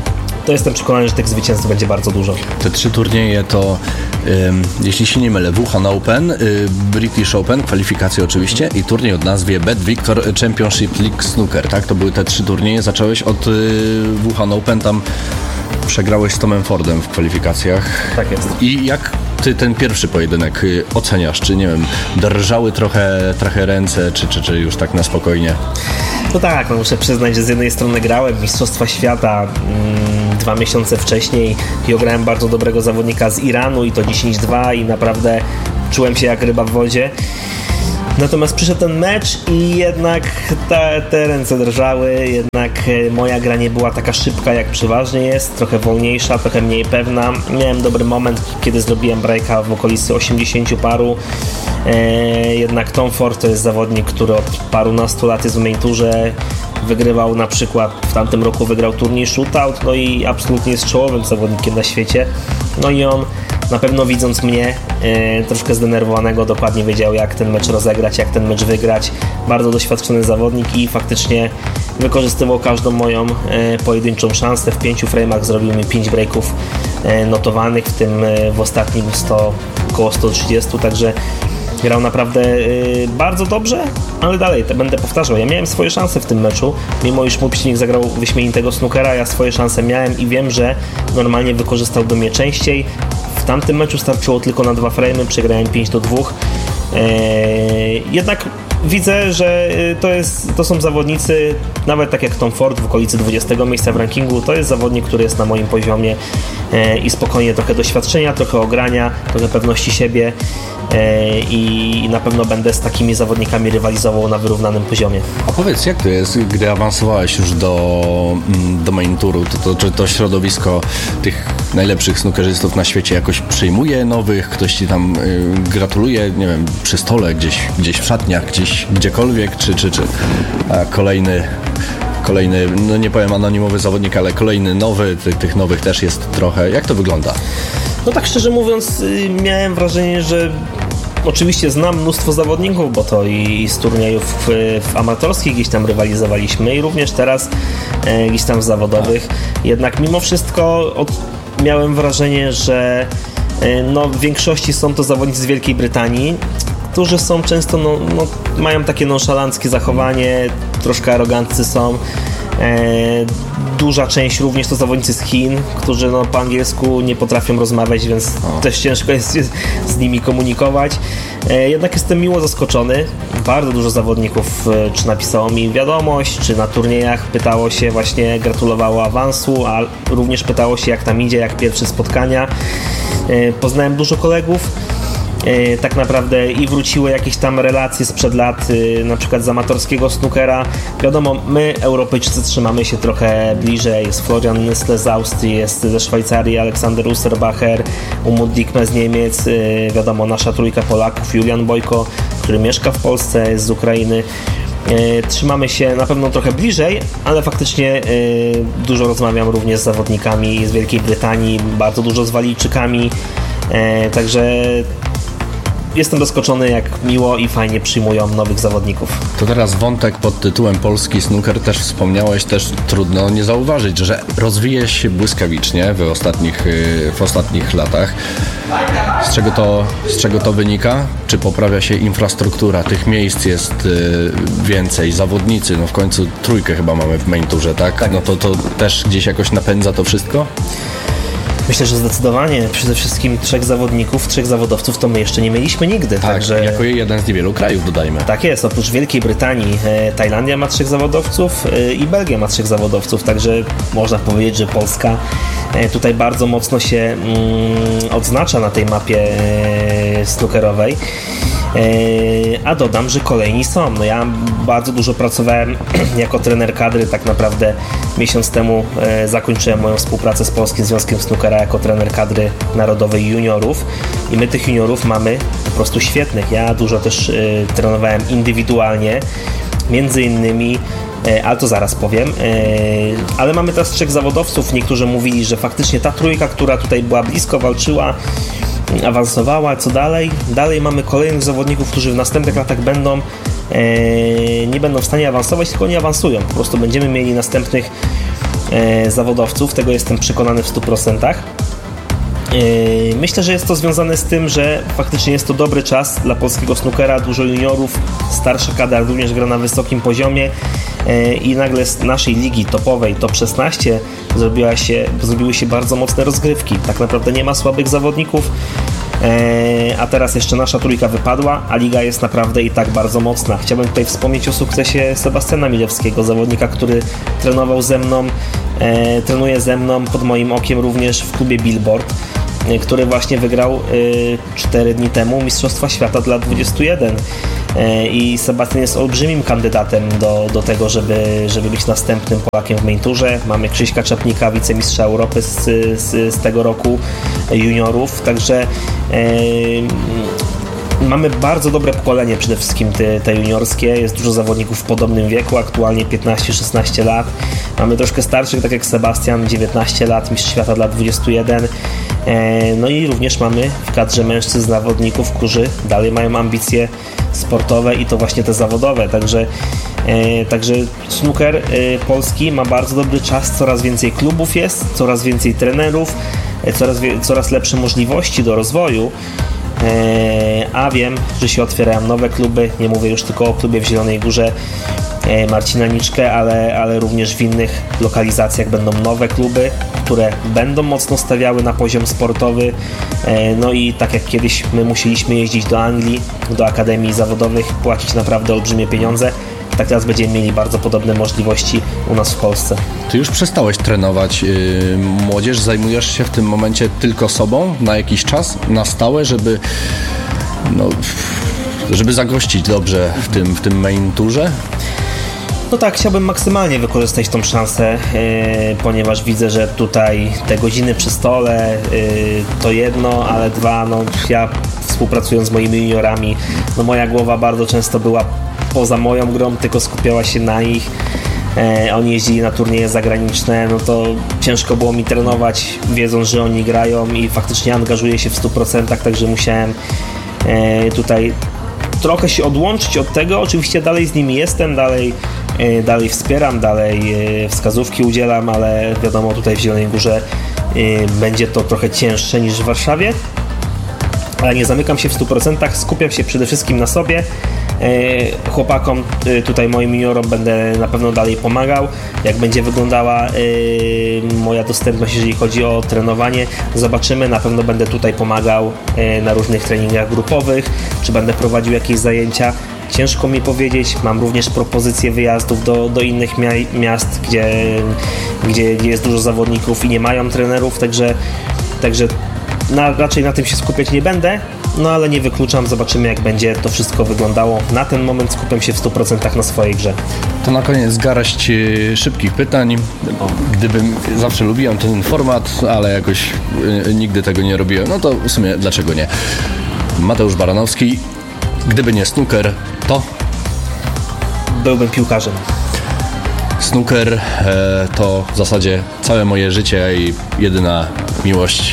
to jestem przekonany, że tych zwycięstw będzie bardzo dużo. Te trzy turnieje to, ym, jeśli się nie mylę, Wuhan Open, y, British Open, kwalifikacje oczywiście i turniej o nazwie Bet Victor Championship League Snooker, tak? To były te trzy turnieje. Zacząłeś od y, Wuhan Open, tam przegrałeś z Tomem Fordem w kwalifikacjach. Tak jest. I jak ty ten pierwszy pojedynek y, oceniasz? Czy, nie wiem, drżały trochę, trochę ręce, czy, czy, czy już tak na spokojnie? No tak, no muszę przyznać, że z jednej strony grałem Mistrzostwa Świata mm, dwa miesiące wcześniej i ograłem bardzo dobrego zawodnika z Iranu i to dziesięć dwa i naprawdę czułem się jak ryba w wodzie. Natomiast przyszedł ten mecz i jednak te, te ręce drżały, jednak moja gra nie była taka szybka jak przeważnie jest, trochę wolniejsza, trochę mniej pewna. Miałem dobry moment, kiedy zrobiłem breaka w okolicy osiemdziesięciu paru. E, jednak Tom Ford to jest zawodnik, który od parunastu lat jest w main tourze. Wygrywał na przykład, w tamtym roku wygrał turniej shootout, no i absolutnie jest czołowym zawodnikiem na świecie. No i on na pewno widząc mnie e, troszkę zdenerwowanego dokładnie wiedział, jak ten mecz rozegrać, jak ten mecz wygrać. Bardzo doświadczony zawodnik i faktycznie wykorzystywał każdą moją e, pojedynczą szansę. W pięciu frame'ach zrobił mi pięć breaków e, notowanych, w tym e, w ostatnim sto, około sto trzydzieści, także grał naprawdę y, bardzo dobrze, ale dalej, to będę powtarzał. Ja miałem swoje szanse w tym meczu, mimo iż mój przeciwnik zagrał wyśmienitego snookera, ja swoje szanse miałem i wiem, że normalnie wykorzystał do mnie częściej. W tamtym meczu starczyło tylko na dwa frame'y, przegrałem pięć do dwóch. Yy, jednak widzę, że to, jest, to są zawodnicy, nawet tak jak Tom Ford w okolicy dwudziestego miejsca w rankingu, to jest zawodnik, który jest na moim poziomie yy, i spokojnie trochę doświadczenia, trochę ogrania, trochę pewności siebie. I na pewno będę z takimi zawodnikami rywalizował na wyrównanym poziomie. A powiedz, jak to jest, gdy awansowałeś już do, do main touru, to, to, czy to środowisko tych najlepszych snookerzystów na świecie jakoś przyjmuje nowych, ktoś ci tam y, gratuluje, nie wiem, przy stole, gdzieś, gdzieś w szatniach, gdzieś, gdziekolwiek, czy, czy, czy a kolejny kolejny, no nie powiem anonimowy zawodnik, ale kolejny nowy, tych, tych nowych też jest trochę. Jak to wygląda? No tak szczerze mówiąc, miałem wrażenie, że oczywiście znam mnóstwo zawodników, bo to i z turniejów w, w amatorskich gdzieś tam rywalizowaliśmy i również teraz e, gdzieś tam w zawodowych. Jednak mimo wszystko od, miałem wrażenie, że e, no, w większości są to zawodnicy z Wielkiej Brytanii, którzy są często, no, no, mają takie nonszalanckie zachowanie, troszkę aroganccy są. E, duża część również to zawodnicy z Chin, którzy no, po angielsku nie potrafią rozmawiać, więc o. też ciężko jest z nimi komunikować. E, jednak jestem miło zaskoczony. Bardzo dużo zawodników e, czy napisało mi wiadomość, czy na turniejach pytało się, właśnie gratulowało awansu, a również pytało się, jak tam idzie, jak pierwsze spotkania. E, poznałem dużo kolegów. Tak naprawdę i wróciły jakieś tam relacje sprzed lat, na przykład z amatorskiego snookera. Wiadomo, my Europejczycy trzymamy się trochę bliżej. Jest Florian Nysle z Austrii, jest ze Szwajcarii Aleksander Usserbacher, Umut Dikme z Niemiec, wiadomo, nasza trójka Polaków, Julian Bojko, który mieszka w Polsce, jest z Ukrainy. Trzymamy się na pewno trochę bliżej, ale faktycznie dużo rozmawiam również z zawodnikami z Wielkiej Brytanii, bardzo dużo z Walijczykami, także jestem zaskoczony, jak miło i fajnie przyjmują nowych zawodników. To teraz wątek pod tytułem Polski snooker też wspomniałeś, też trudno nie zauważyć, że rozwija się błyskawicznie w ostatnich, w ostatnich latach. Z czego to, z czego to wynika? Czy poprawia się infrastruktura? Tych miejsc jest więcej, zawodnicy, no w końcu trójkę chyba mamy w main tourze, tak? No to, to też gdzieś jakoś napędza to wszystko? Myślę, że zdecydowanie przede wszystkim trzech zawodników, trzech zawodowców to my jeszcze nie mieliśmy nigdy. Tak, także jako jeden z niewielu krajów, dodajmy. Tak jest, oprócz Wielkiej Brytanii e, Tajlandia ma trzech zawodowców e, i Belgia ma trzech zawodowców, także można powiedzieć, że Polska e, tutaj bardzo mocno się mm, odznacza na tej mapie e, snookerowej. A dodam, że kolejni są. No ja bardzo dużo pracowałem jako trener kadry, tak naprawdę miesiąc temu zakończyłem moją współpracę z Polskim Związkiem Snookera jako trener kadry narodowej juniorów i my tych juniorów mamy po prostu świetnych. Ja dużo też trenowałem indywidualnie, między innymi, ale to zaraz powiem, ale mamy teraz trzech zawodowców. Niektórzy mówili, że faktycznie ta trójka, która tutaj była blisko, walczyła, awansowała, co dalej? Dalej mamy kolejnych zawodników, którzy w następnych latach będą e, nie będą w stanie awansować, tylko nie awansują. Po prostu będziemy mieli następnych zawodowców, tego jestem przekonany w stu procentach. Myślę, że jest to związane z tym, że faktycznie jest to dobry czas dla polskiego snookera, dużo juniorów, starsza kadra również gra na wysokim poziomie i nagle z naszej ligi topowej, top szesnaście, zrobiła się, zrobiły się bardzo mocne rozgrywki. Tak naprawdę nie ma słabych zawodników, a teraz jeszcze nasza trójka wypadła, a liga jest naprawdę i tak bardzo mocna. Chciałbym tutaj wspomnieć o sukcesie Sebastiana Milewskiego, zawodnika, który trenował ze mną, e, trenuje ze mną pod moim okiem również w klubie Billboard, e, który właśnie wygrał cztery dni temu Mistrzostwa Świata dla dwudziestu jeden. E, I Sebastian jest olbrzymim kandydatem do, do tego, żeby, żeby być następnym Polakiem w main tourze. Mamy Krzyśka Czapnika, wicemistrza Europy z, z, z tego roku juniorów, także e, mamy bardzo dobre pokolenie, przede wszystkim te, te juniorskie. Jest dużo zawodników w podobnym wieku, aktualnie piętnaście szesnaście lat. Mamy troszkę starszych, tak jak Sebastian, dziewiętnaście lat, mistrz świata dla dwudziestu jeden. No i również mamy w kadrze mężczyzn zawodników, którzy dalej mają ambicje sportowe i to właśnie te zawodowe. Także, także snooker polski ma bardzo dobry czas, coraz więcej klubów jest, coraz więcej trenerów, coraz, coraz lepsze możliwości do rozwoju. A wiem, że się otwierają nowe kluby, nie mówię już tylko o klubie w Zielonej Górze Marcina Niczkę, ale, ale również w innych lokalizacjach będą nowe kluby, które będą mocno stawiały na poziom sportowy. No i tak jak kiedyś my musieliśmy jeździć do Anglii, do akademii zawodowych, płacić naprawdę olbrzymie pieniądze, tak teraz będziemy mieli bardzo podobne możliwości u nas w Polsce. Ty już przestałeś trenować yy, młodzież, zajmujesz się w tym momencie tylko sobą na jakiś czas, na stałe, żeby no, żeby zagościć dobrze w tym, w tym main tourze? No tak, chciałbym maksymalnie wykorzystać tą szansę, yy, ponieważ widzę, że tutaj te godziny przy stole yy, to jedno, ale dwa, no ja współpracując z moimi juniorami, no moja głowa bardzo często była poza moją grą, tylko skupiała się na ich. E, oni jeździli na turnieje zagraniczne, no to ciężko było mi trenować, wiedząc, że oni grają i faktycznie angażuję się w stu procentach, także musiałem e, tutaj trochę się odłączyć od tego. Oczywiście dalej z nimi jestem, dalej, e, dalej wspieram, dalej e, wskazówki udzielam, ale wiadomo, tutaj w Zielonej Górze e, będzie to trochę cięższe niż w Warszawie, ale nie zamykam się w stu procentach, skupiam się przede wszystkim na sobie. Chłopakom, tutaj moim juniorom będę na pewno dalej pomagał. Jak będzie wyglądała moja dostępność, jeżeli chodzi o trenowanie, zobaczymy. Na pewno będę tutaj pomagał na różnych treningach grupowych, czy będę prowadził jakieś zajęcia. Ciężko mi powiedzieć, mam również propozycje wyjazdów do, do innych mia- miast, gdzie, gdzie, gdzie jest dużo zawodników i nie mają trenerów, także, także na, raczej na tym się skupiać nie będę. No ale nie wykluczam, zobaczymy jak będzie to wszystko wyglądało. Na ten moment skupiam się w stu procentach na swojej grze. To na koniec garść szybkich pytań. Gdybym, zawsze lubiłem ten format, ale jakoś nigdy tego nie robiłem. No to w sumie dlaczego nie? Mateusz Baranowski, gdyby nie snooker, to? Byłbym piłkarzem. Snooker e, to w zasadzie całe moje życie i jedyna miłość.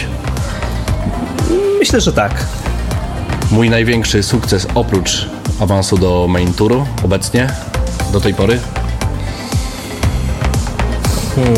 Myślę, że tak. Mój największy sukces oprócz awansu do main touru obecnie, do tej pory? Hmm.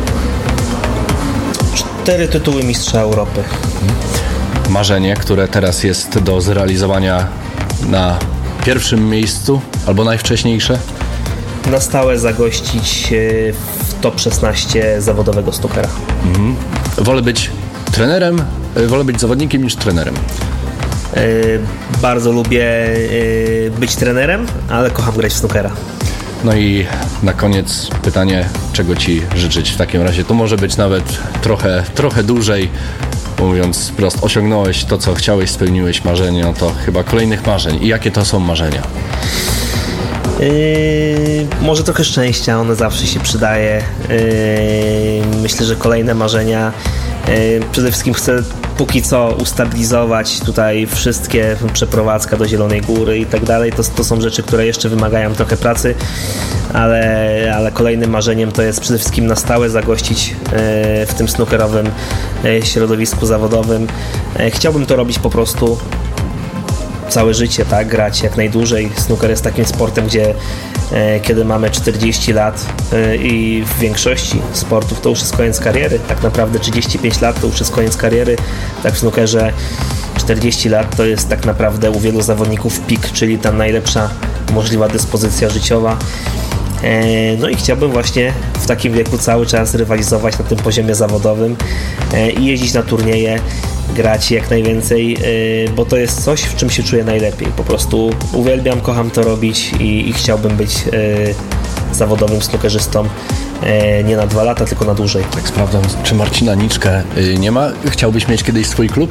Cztery tytuły mistrza Europy. Marzenie, które teraz jest do zrealizowania na pierwszym miejscu albo najwcześniejsze? Na stałe zagościć w top szesnaście zawodowego snookera. Mhm. Wolę być trenerem, wolę być zawodnikiem niż trenerem. Yy, bardzo lubię yy, być trenerem, ale kocham grać w snookera. No i na koniec pytanie, czego Ci życzyć w takim razie? To może być nawet trochę, trochę dłużej, mówiąc wprost, osiągnąłeś to, co chciałeś, spełniłeś marzenie, no to chyba kolejnych marzeń. I jakie to są marzenia? Yy, może trochę szczęścia, one zawsze się przydaje. Yy, myślę, że kolejne marzenia. Yy, przede wszystkim chcę póki co ustabilizować tutaj wszystkie, przeprowadzka do Zielonej Góry i tak dalej. To, to są rzeczy, które jeszcze wymagają trochę pracy, ale, ale kolejnym marzeniem to jest przede wszystkim na stałe zagościć yy, w tym snookerowym yy, środowisku zawodowym. Yy, chciałbym to robić po prostu całe życie, tak, grać jak najdłużej. Snooker jest takim sportem, gdzie kiedy mamy czterdzieści lat i w większości sportów to już jest koniec kariery. Tak naprawdę trzydzieści pięć lat to już jest koniec kariery. Tak w snookerze czterdzieści lat to jest tak naprawdę u wielu zawodników pik, czyli ta najlepsza możliwa dyspozycja życiowa. No i chciałbym właśnie w takim wieku cały czas rywalizować na tym poziomie zawodowym i jeździć na turnieje, grać jak najwięcej, bo to jest coś, w czym się czuję najlepiej. Po prostu uwielbiam, kocham to robić i, i chciałbym być zawodowym snookerzystą nie na dwa lata, tylko na dłużej. Tak sprawdzam, czy Marcina Niczkę nie ma? Chciałbyś mieć kiedyś swój klub?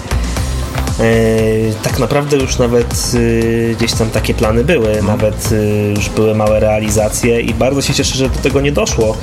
Yy, tak naprawdę już nawet yy, gdzieś tam takie plany były, hmm. nawet yy, już były małe realizacje i bardzo się cieszę, że do tego nie doszło,